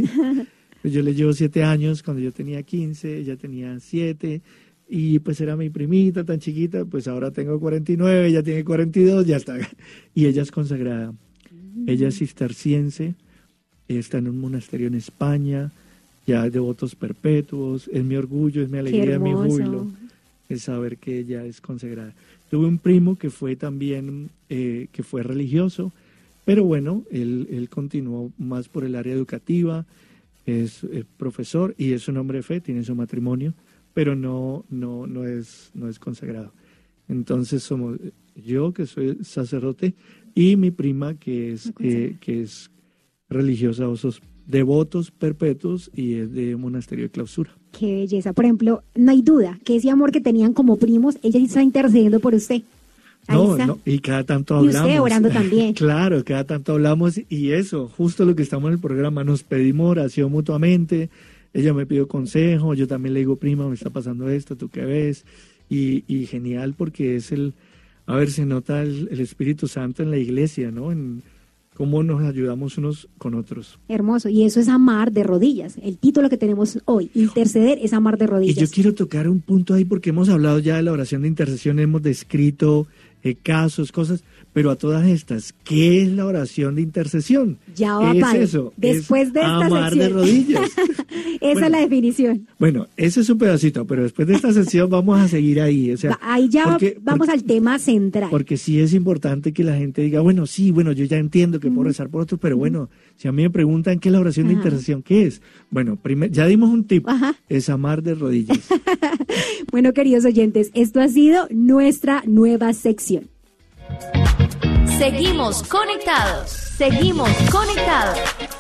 Yo le llevo siete años, cuando yo tenía quince, ella tenía siete, y pues era mi primita tan chiquita, pues ahora tengo cuarenta y nueve, ella tiene cuarenta y dos, ya está. Y ella es consagrada. Ella es cisterciense, está en un monasterio en España, ya hay devotos perpetuos, es mi orgullo, es mi alegría, es mi júbilo, es saber que ella es consagrada. Tuve un primo que fue también, eh, que fue religioso, pero bueno, él, él continuó más por el área educativa, es, es profesor y es un hombre de fe, tiene su matrimonio, pero no, no, no, es, no es consagrado. Entonces somos yo, que soy sacerdote, y mi prima, que es, eh, que es religiosa, osos devotos perpetuos, y es de monasterio de clausura. Qué belleza. Por ejemplo, no hay duda que ese amor que tenían como primos, ella está intercediendo por usted. Ahí no, está. no, y cada tanto hablamos. Y usted orando también. Claro, cada tanto hablamos, y eso, justo lo que estamos en el programa, nos pedimos oración mutuamente, ella me pidió consejo, yo también le digo, prima, me está pasando esto, ¿tú qué ves? Y, y genial, porque es el, a ver, se nota el, el Espíritu Santo en la iglesia, ¿no? En cómo nos ayudamos unos con otros. Hermoso, y eso es amar de rodillas. El título que tenemos hoy, interceder, es amar de rodillas. Y yo quiero tocar un punto ahí, porque hemos hablado ya de la oración de intercesión, hemos descrito eh, casos, cosas, pero a todas estas, ¿qué es la oración de intercesión? Ya va, ¿Qué padre. es eso? Después es de esta amar sección. de rodillas. Esa bueno, es la definición. Bueno, ese es un pedacito, pero después de esta sección vamos a seguir ahí. O sea, ahí ya porque, vamos porque, al tema central. Porque sí es importante que la gente diga, bueno, sí, bueno, yo ya entiendo que uh-huh. puedo rezar por otros, pero uh-huh. bueno, si a mí me preguntan qué es la oración Ajá. de intercesión, ¿qué es? Bueno, primer, ya dimos un tip, Ajá. es amar de rodillas. Bueno, queridos oyentes, esto ha sido nuestra nueva sección. Seguimos conectados, seguimos conectados.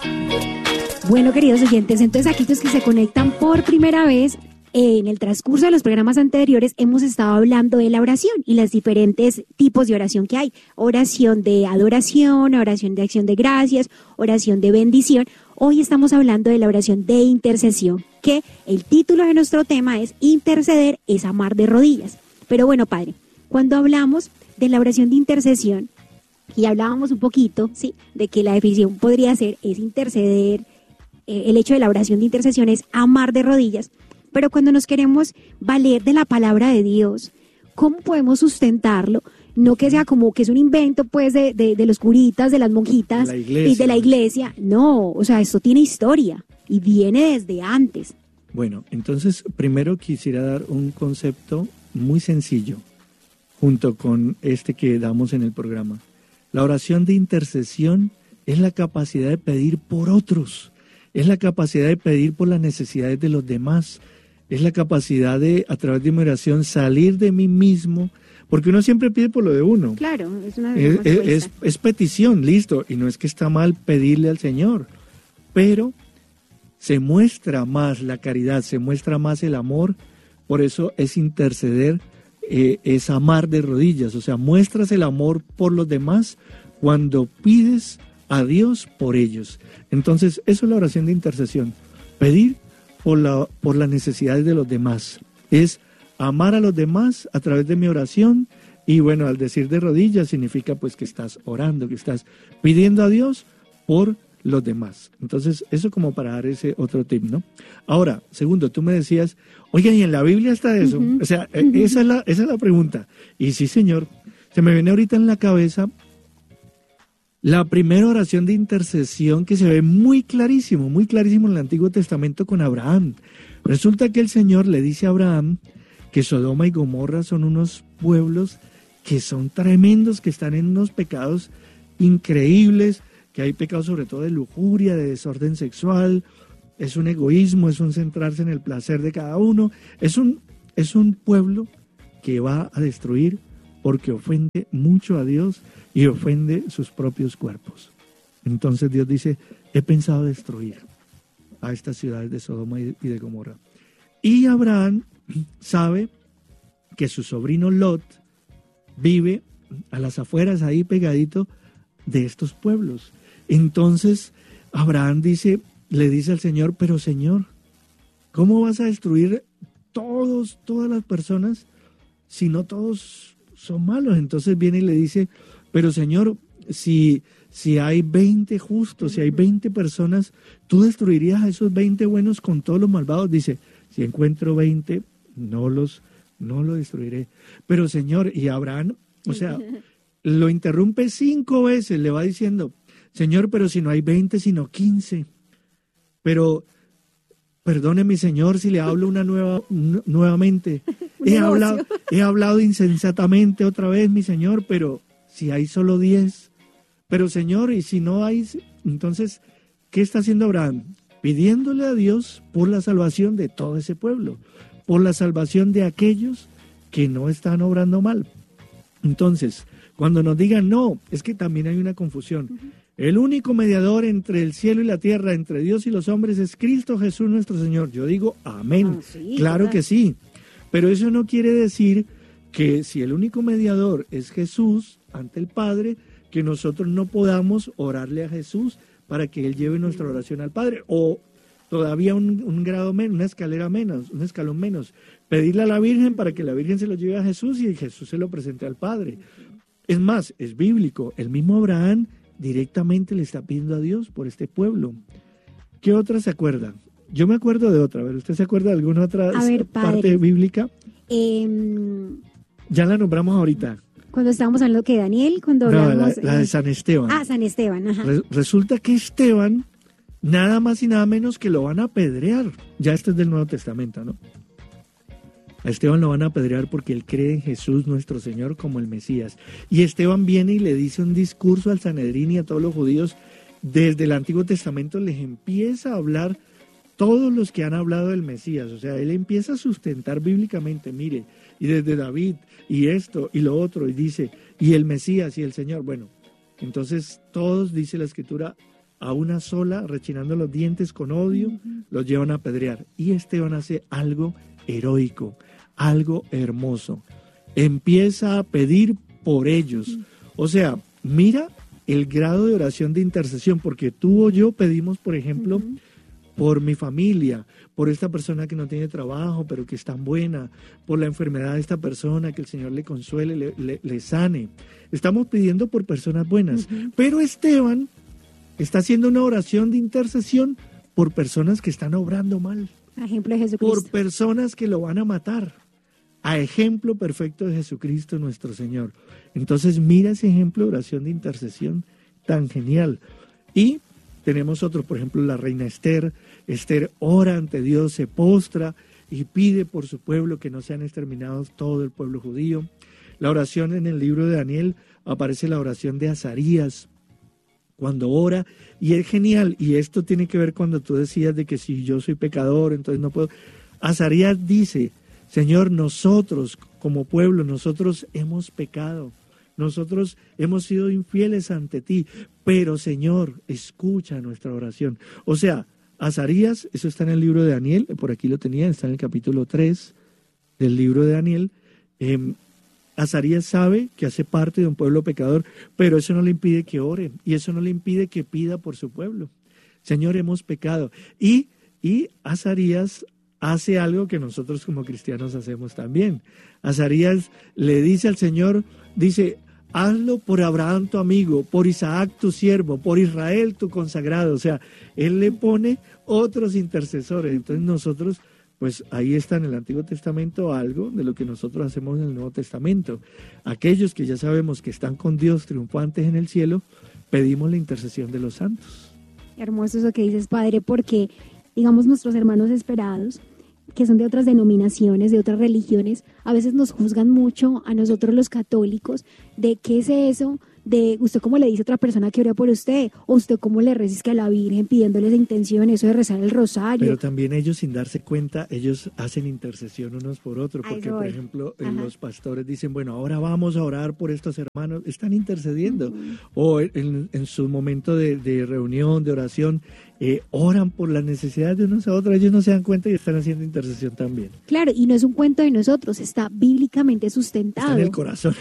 Bueno, queridos oyentes, entonces aquellos que se conectan por primera vez, eh, en el transcurso de los programas anteriores hemos estado hablando de la oración y los diferentes tipos de oración que hay. Oración de adoración, oración de acción de gracias, oración de bendición. Hoy estamos hablando de la oración de intercesión, que el título de nuestro tema es interceder es amar de rodillas. Pero bueno, padre, cuando hablamos de la oración de intercesión, y hablábamos un poquito, sí, de que la definición podría ser, es interceder, eh, el hecho de la oración de intercesión es amar de rodillas, pero cuando nos queremos valer de la palabra de Dios, ¿cómo podemos sustentarlo? No que sea como que es un invento pues de, de, de los curitas, de las monjitas de y de la iglesia, no, o sea, esto tiene historia y viene desde antes. Bueno, entonces primero quisiera dar un concepto muy sencillo, junto con este que damos en el programa. La oración de intercesión es la capacidad de pedir por otros, es la capacidad de pedir por las necesidades de los demás, es la capacidad de, a través de mi oración, salir de mí mismo, porque uno siempre pide por lo de uno. Claro, es una es, es, es, es petición, listo, y no es que está mal pedirle al Señor, pero se muestra más la caridad, se muestra más el amor, por eso es interceder. Eh, es amar de rodillas, o sea, muestras el amor por los demás cuando pides a Dios por ellos. Entonces, eso es la oración de intercesión, pedir por, la, por las necesidades de los demás, es amar a los demás a través de mi oración, y bueno, al decir de rodillas significa pues que estás orando, que estás pidiendo a Dios por los demás. Entonces, eso como para dar ese otro tip, ¿no? Ahora, segundo, tú me decías, oigan, ¿y en la Biblia está eso? Uh-huh. O sea, uh-huh. esa es la, esa es la pregunta. Y sí, señor, se me viene ahorita en la cabeza la primera oración de intercesión que se ve muy clarísimo, muy clarísimo en el Antiguo Testamento con Abraham. Resulta que el Señor le dice a Abraham que Sodoma y Gomorra son unos pueblos que son tremendos, que están en unos pecados increíbles, que hay pecados sobre todo de lujuria, de desorden sexual, es un egoísmo, es un centrarse en el placer de cada uno, es un es un pueblo que va a destruir porque ofende mucho a Dios y ofende sus propios cuerpos. Entonces Dios dice, he pensado destruir a estas ciudades de Sodoma y de Gomorra. Y Abraham sabe que su sobrino Lot vive a las afueras, ahí pegadito de estos pueblos. Entonces Abraham dice, le dice al Señor, pero Señor, ¿cómo vas a destruir todos, todas las personas si no todos son malos? Entonces viene y le dice, pero Señor, si, si hay veinte justos, si hay veinte personas, ¿tú destruirías a esos veinte buenos con todos los malvados? Dice, si encuentro veinte, no los, no lo destruiré. Pero Señor, y Abraham, o sea, lo interrumpe cinco veces, le va diciendo, Señor, pero si no hay veinte, sino quince. Pero, perdone mi Señor si le hablo una nueva, n- nuevamente. He hablado, he hablado insensatamente otra vez, mi Señor, pero si hay solo diez. Pero Señor, y si no hay, entonces, ¿qué está haciendo Abraham? Pidiéndole a Dios por la salvación de todo ese pueblo, por la salvación de aquellos que no están obrando mal. Entonces, cuando nos digan no, es que también hay una confusión. Uh-huh. El único mediador entre el cielo y la tierra, entre Dios y los hombres, es Cristo Jesús nuestro Señor. Yo digo amén. Ah, sí, claro ¿verdad? Que sí. Pero eso no quiere decir que si el único mediador es Jesús ante el Padre, que nosotros no podamos orarle a Jesús para que Él lleve nuestra oración al Padre. O todavía un, un grado menos, una escalera menos, un escalón menos. Pedirle a la Virgen para que la Virgen se lo lleve a Jesús y Jesús se lo presente al Padre. Es más, es bíblico. El mismo Abraham directamente le está pidiendo a Dios por este pueblo. ¿Qué otra se acuerda? Yo me acuerdo de otra. A ver, ¿usted se acuerda de alguna otra a ver, parte bíblica? Eh, ya la nombramos ahorita. Cuando estábamos hablando que Daniel, cuando no, hablamos... La, la de San Esteban. Ah, San Esteban, ajá. Re- resulta que Esteban, nada más y nada menos que lo van a apedrear. Ya esto es del Nuevo Testamento, ¿no? A Esteban lo van a apedrear porque él cree en Jesús nuestro Señor como el Mesías. Y Esteban viene y le dice un discurso al Sanedrín y a todos los judíos. Desde el Antiguo Testamento les empieza a hablar todos los que han hablado del Mesías. O sea, él empieza a sustentar bíblicamente, mire, y desde David, y esto, y lo otro, y dice, y el Mesías, y el Señor. Bueno, entonces todos, dice la Escritura, a una sola, rechinando los dientes con odio, uh-huh. los llevan a apedrear. Y Esteban hace algo heroico, algo hermoso. Empieza a pedir por ellos. O sea, mira el grado de oración de intercesión, porque tú o yo pedimos, por ejemplo, uh-huh. por mi familia, por esta persona que no tiene trabajo, pero que es tan buena, por la enfermedad de esta persona, que el Señor le consuele, le, le, le sane. Estamos pidiendo por personas buenas. Uh-huh. Pero Esteban está haciendo una oración de intercesión por personas que están obrando mal. A ejemplo de Jesucristo. Por personas que lo van a matar. A ejemplo perfecto de Jesucristo nuestro Señor. Entonces mira ese ejemplo de oración de intercesión tan genial. Y tenemos otro, por ejemplo, la reina Esther. Esther ora ante Dios, se postra y pide por su pueblo que no sean exterminados todo el pueblo judío. La oración en el libro de Daniel, aparece la oración de Azarías, cuando ora, y es genial, y esto tiene que ver cuando tú decías de que si yo soy pecador, entonces no puedo. Azarías dice, Señor, nosotros como pueblo, nosotros hemos pecado, nosotros hemos sido infieles ante ti, pero Señor, escucha nuestra oración. O sea, Azarías, eso está en el libro de Daniel, por aquí lo tenía, está en el capítulo tres del libro de Daniel. eh, Azarías sabe que hace parte de un pueblo pecador, pero eso no le impide que ore, y eso no le impide que pida por su pueblo. Señor, hemos pecado. Y, y Azarías hace algo que nosotros como cristianos hacemos también. Azarías le dice al Señor, dice, hazlo por Abraham tu amigo, por Isaac tu siervo, por Israel tu consagrado. O sea, él le pone otros intercesores. Entonces nosotros, pues ahí está en el Antiguo Testamento algo de lo que nosotros hacemos en el Nuevo Testamento. Aquellos que ya sabemos que están con Dios triunfantes en el cielo, pedimos la intercesión de los santos. Hermoso eso que dices, Padre, porque, digamos, nuestros hermanos esperados, que son de otras denominaciones, de otras religiones, a veces nos juzgan mucho a nosotros los católicos de qué es eso, de usted cómo le dice a otra persona que ore por usted, o usted cómo le resiste a la Virgen pidiéndole esa intención, eso de rezar el rosario. Pero también ellos, sin darse cuenta, ellos hacen intercesión unos por otros, porque por ejemplo eh, los pastores dicen, bueno, ahora vamos a orar por estos hermanos, están intercediendo, uh-huh. o en, en su momento de, de reunión, de oración, eh, oran por las necesidades de unos a otros, ellos no se dan cuenta y están haciendo intercesión también. Claro, y no es un cuento de nosotros, está bíblicamente sustentado. Está en el corazón.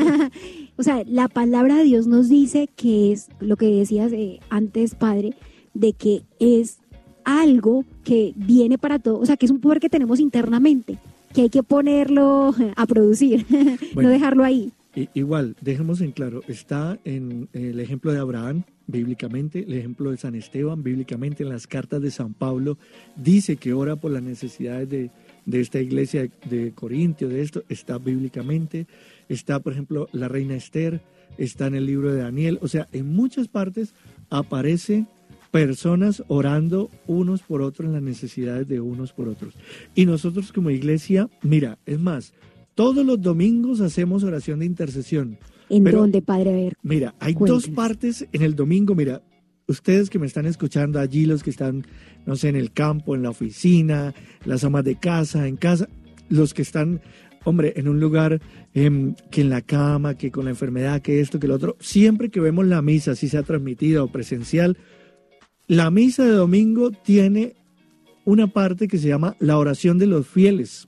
O sea, la palabra de Dios nos dice que es lo que decías eh, antes, Padre, de que es algo que viene para todo, o sea, que es un poder que tenemos internamente, que hay que ponerlo a producir, bueno, no dejarlo ahí. Igual, dejemos en claro, está en el ejemplo de Abraham, bíblicamente, el ejemplo de San Esteban, bíblicamente, en las cartas de San Pablo, dice que ora por las necesidades de, de esta iglesia de Corintio, de esto, está bíblicamente. Está, por ejemplo, la reina Esther, está en el libro de Daniel, o sea, en muchas partes aparece personas orando unos por otros en las necesidades de unos por otros. Y nosotros como iglesia, mira, es más, todos los domingos hacemos oración de intercesión. ¿En pero, dónde, Padre? A ver, mira, hay cuéntanos. Dos partes en el domingo, mira, ustedes que me están escuchando allí, los que están, no sé, en el campo, en la oficina, las amas de casa, en casa, los que están... Hombre, en un lugar eh, que en la cama, que con la enfermedad, que esto, que lo otro, siempre que vemos la misa, si sea transmitida o presencial, la misa de domingo tiene una parte que se llama la oración de los fieles.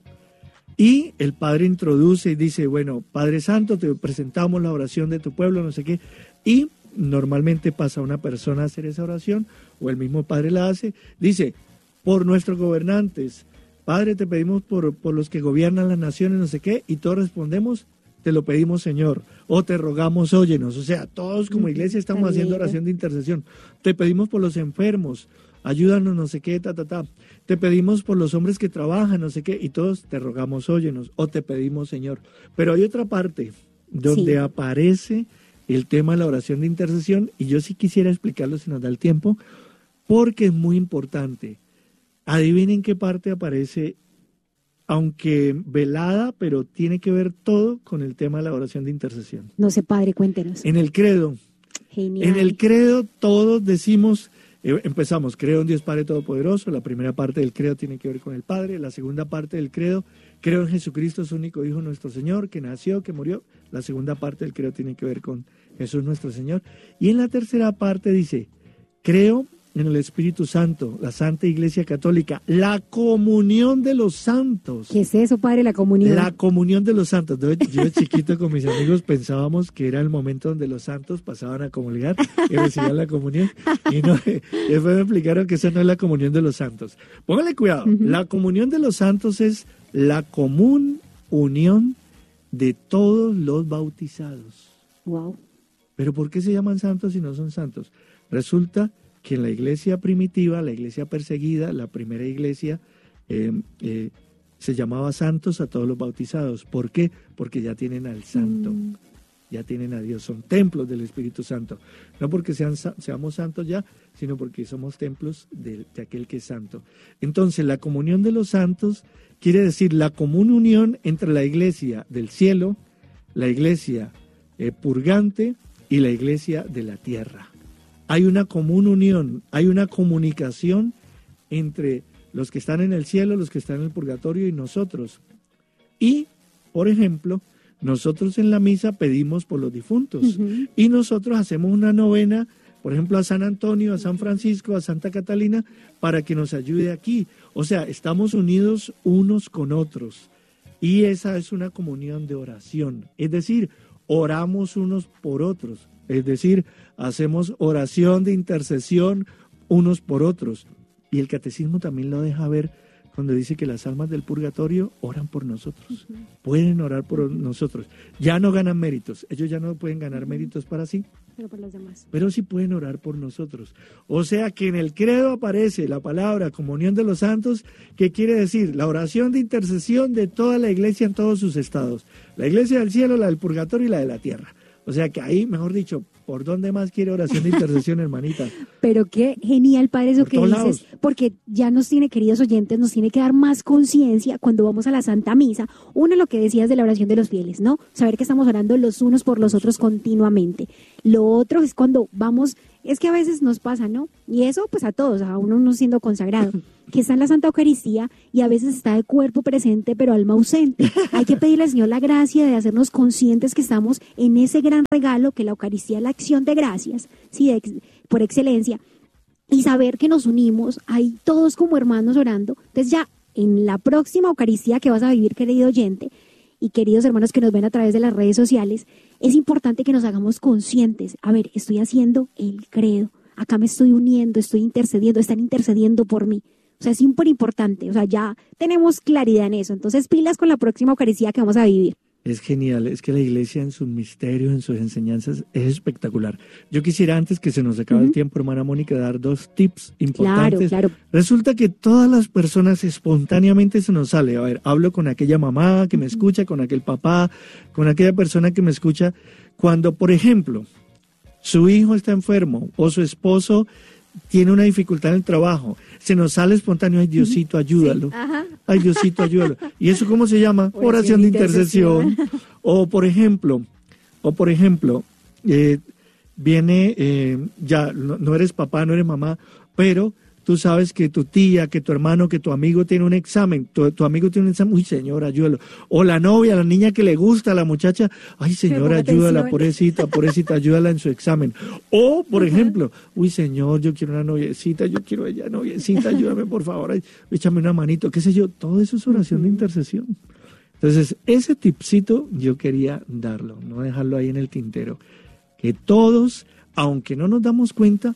Y el Padre introduce y dice, bueno, Padre Santo, te presentamos la oración de tu pueblo, no sé qué, y normalmente pasa una persona a hacer esa oración, o el mismo Padre la hace, dice, por nuestros gobernantes, Padre, te pedimos por, por los que gobiernan las naciones, no sé qué, y todos respondemos, te lo pedimos, Señor, o te rogamos, óyenos. O sea, todos como iglesia estamos haciendo oración de intercesión. Te pedimos por los enfermos, ayúdanos, no sé qué, ta, ta, ta. Te pedimos por los hombres que trabajan, no sé qué, y todos te rogamos, óyenos, o te pedimos, Señor. Pero hay otra parte donde sí. aparece el tema de la oración de intercesión, y yo sí quisiera explicarlo si nos da el tiempo, porque es muy importante. Adivinen qué parte aparece, aunque velada, pero tiene que ver todo con el tema de la oración de intercesión. No sé, Padre, cuéntenos. En el credo. Genial. En el credo todos decimos, eh, empezamos, creo en Dios Padre Todopoderoso, la primera parte del credo tiene que ver con el Padre, la segunda parte del credo, creo en Jesucristo, su único Hijo nuestro Señor, que nació, que murió, la segunda parte del credo tiene que ver con Jesús nuestro Señor, y en la tercera parte dice, creo en el Espíritu Santo, la Santa Iglesia Católica, la comunión de los santos. ¿Qué es eso, Padre, la comunión? La comunión de los santos. Yo, yo chiquito con mis amigos pensábamos que era el momento donde los santos pasaban a comulgar y recibían la comunión. Y, no, y después me explicaron que esa no es la comunión de los santos. Póngale cuidado, uh-huh. La comunión de los santos es la común unión de todos los bautizados. Wow. ¿Pero por qué se llaman santos si no son santos? Resulta que en la iglesia primitiva, la iglesia perseguida, la primera iglesia, eh, eh, se llamaba santos a todos los bautizados. ¿Por qué? Porque ya tienen al santo, mm. ya tienen a Dios, son templos del Espíritu Santo. No porque sean, seamos santos ya, sino porque somos templos de, de aquel que es santo. Entonces, la comunión de los santos quiere decir la común unión entre la iglesia del cielo, la iglesia eh, purgante y la iglesia de la tierra. Hay una común unión, hay una comunicación entre los que están en el cielo, los que están en el purgatorio y nosotros. Y, por ejemplo, nosotros en la misa pedimos por los difuntos. Uh-huh. Y nosotros hacemos una novena, por ejemplo, a San Antonio, a San Francisco, a Santa Catalina, para que nos ayude aquí. O sea, estamos unidos unos con otros. Y esa es una comunión de oración. Es decir, oramos unos por otros. Es decir, hacemos oración de intercesión unos por otros. Y el catecismo también lo deja ver cuando dice que las almas del purgatorio oran por nosotros. Uh-huh. Pueden orar por uh-huh. nosotros. Ya no ganan méritos. Ellos ya no pueden ganar uh-huh. méritos para sí. Pero por los demás. Pero sí pueden orar por nosotros. O sea que en el credo aparece la palabra comunión de los santos, que quiere decir la oración de intercesión de toda la iglesia en todos sus estados. La iglesia del cielo, la del purgatorio y la de la tierra. O sea que ahí, mejor dicho, ¿por dónde más quiere oración de intercesión, hermanita? Pero qué genial, Padre, eso Por que todos dices, lados. porque ya nos tiene, queridos oyentes, nos tiene que dar más conciencia cuando vamos a la Santa Misa. Uno, lo que decías de la oración de los fieles, ¿no? Saber que estamos orando los unos por los otros continuamente. Lo otro es cuando vamos, es que a veces nos pasa, ¿no? Y eso, pues a todos, a uno no siendo consagrado, que está en la Santa Eucaristía y a veces está de cuerpo presente, pero alma ausente. Hay que pedirle al Señor la gracia de hacernos conscientes que estamos en ese gran regalo que la Eucaristía es la acción de gracias, sí, de ex- por excelencia, y saber que nos unimos ahí todos como hermanos orando. Entonces ya en la próxima Eucaristía que vas a vivir, querido oyente, y queridos hermanos que nos ven a través de las redes sociales, es importante que nos hagamos conscientes. A ver, estoy haciendo el credo, acá me estoy uniendo, estoy intercediendo, están intercediendo por mí. O sea, es súper importante, o sea, ya tenemos claridad en eso. Entonces, pilas con la próxima Eucaristía que vamos a vivir. Es genial, es que la iglesia en sus misterios, en sus enseñanzas, es espectacular. Yo quisiera, antes que se nos acabe Ujú. el tiempo, hermana Mónica, dar dos tips importantes. Claro, claro. Resulta que todas las personas espontáneamente se nos sale. A ver, hablo con aquella mamá que me escucha, con aquel papá, con aquella persona que me escucha. Cuando, por ejemplo, su hijo está enfermo o su esposo tiene una dificultad en el trabajo, se nos sale espontáneo, ay Diosito, ayúdalo. Ajá. Ay, Diosito, ayúdalo. ¿Y eso cómo se llama? Oración Oración de de intercesión. intercesión. O por ejemplo, o por ejemplo, eh, viene, eh, ya no, no eres papá, no eres mamá, pero tú sabes que tu tía, que tu hermano, que tu amigo tiene un examen, tu, tu amigo tiene un examen, uy, señor, ayúdalo. O la novia, la niña que le gusta, la muchacha, ay, señor, ponga ayúdala, atención. pobrecita, pobrecita, ayúdala en su examen. O, por ejemplo, uy, señor, yo quiero una noviecita, yo quiero ella, noviecita, ayúdame, por favor, ay, échame una manito, qué sé yo, todo eso es oración de intercesión. Entonces, ese tipcito yo quería darlo, no dejarlo ahí en el tintero. Que todos, aunque no nos damos cuenta,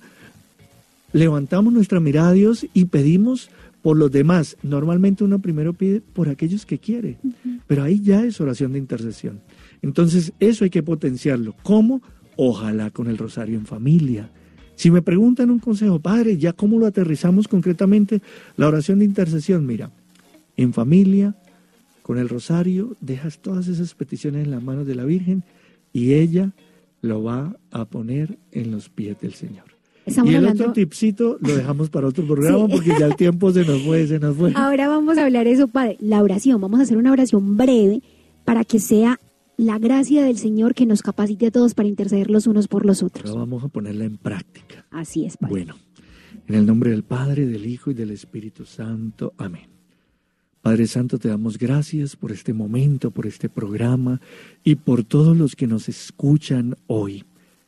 levantamos nuestra mirada a Dios y pedimos por los demás. Normalmente uno primero pide por aquellos que quiere, pero ahí ya es oración de intercesión. Entonces, eso hay que potenciarlo. ¿Cómo? Ojalá con el rosario en familia. Si me preguntan un consejo, padre, ¿ya cómo lo aterrizamos concretamente? La oración de intercesión, mira, en familia, con el rosario, dejas todas esas peticiones en las manos de la Virgen y ella lo va a poner en los pies del Señor. Estamos y el hablando... otro tipcito lo dejamos para otro programa Sí. porque ya el tiempo se nos fue, se nos fue. Ahora vamos a hablar eso, Padre, la oración. Vamos a hacer una oración breve para que sea la gracia del Señor que nos capacite a todos para interceder los unos por los otros. Ahora vamos a ponerla en práctica. Así es, Padre. Bueno, en el nombre del Padre, del Hijo y del Espíritu Santo. Amén. Padre Santo, te damos gracias por este momento, por este programa y por todos los que nos escuchan hoy.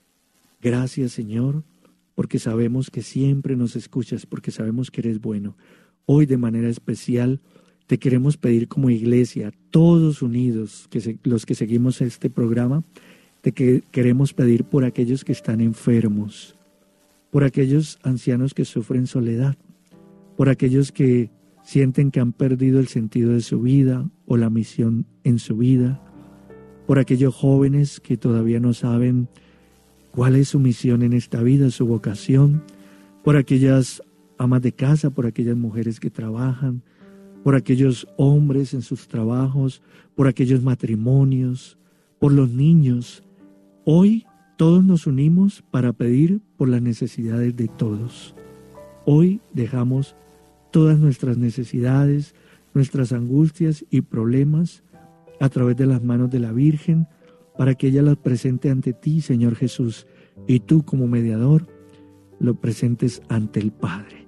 Gracias, Señor, porque sabemos que siempre nos escuchas, porque sabemos que eres bueno. Hoy, de manera especial, te queremos pedir como iglesia, todos unidos, que se, los que seguimos este programa, te que, queremos pedir por aquellos que están enfermos, por aquellos ancianos que sufren soledad, por aquellos que sienten que han perdido el sentido de su vida o la misión en su vida, por aquellos jóvenes que todavía no saben cuál es su misión en esta vida, su vocación, por aquellas amas de casa, por aquellas mujeres que trabajan, por aquellos hombres en sus trabajos, por aquellos matrimonios, por los niños. Hoy todos nos unimos para pedir por las necesidades de todos. Hoy dejamos todas nuestras necesidades, nuestras angustias y problemas a través de las manos de la Virgen, para que ella las presente ante ti, Señor Jesús, y tú como mediador lo presentes ante el Padre.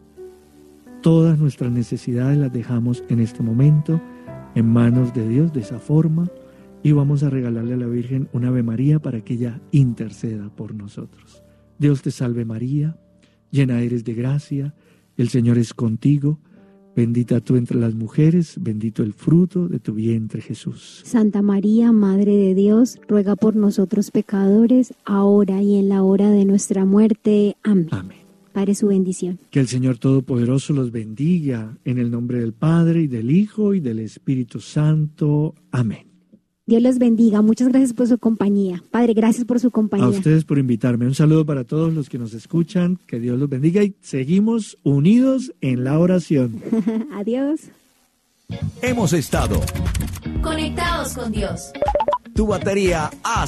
Todas nuestras necesidades las dejamos en este momento en manos de Dios de esa forma y vamos a regalarle a la Virgen una Ave María para que ella interceda por nosotros. Dios te salve María, llena eres de gracia, el Señor es contigo, bendita tú entre las mujeres, bendito el fruto de tu vientre Jesús. Santa María, Madre de Dios, ruega por nosotros pecadores, ahora y en la hora de nuestra muerte. Amén. Amén. Padre, su bendición. Que el Señor Todopoderoso los bendiga en el nombre del Padre y del Hijo y del Espíritu Santo. Amén. Dios los bendiga. Muchas gracias por su compañía. Padre, gracias por su compañía. A ustedes por invitarme. Un saludo para todos los que nos escuchan. Que Dios los bendiga y seguimos unidos en la oración. Adiós. Hemos estado Conectados con Dios. tu batería a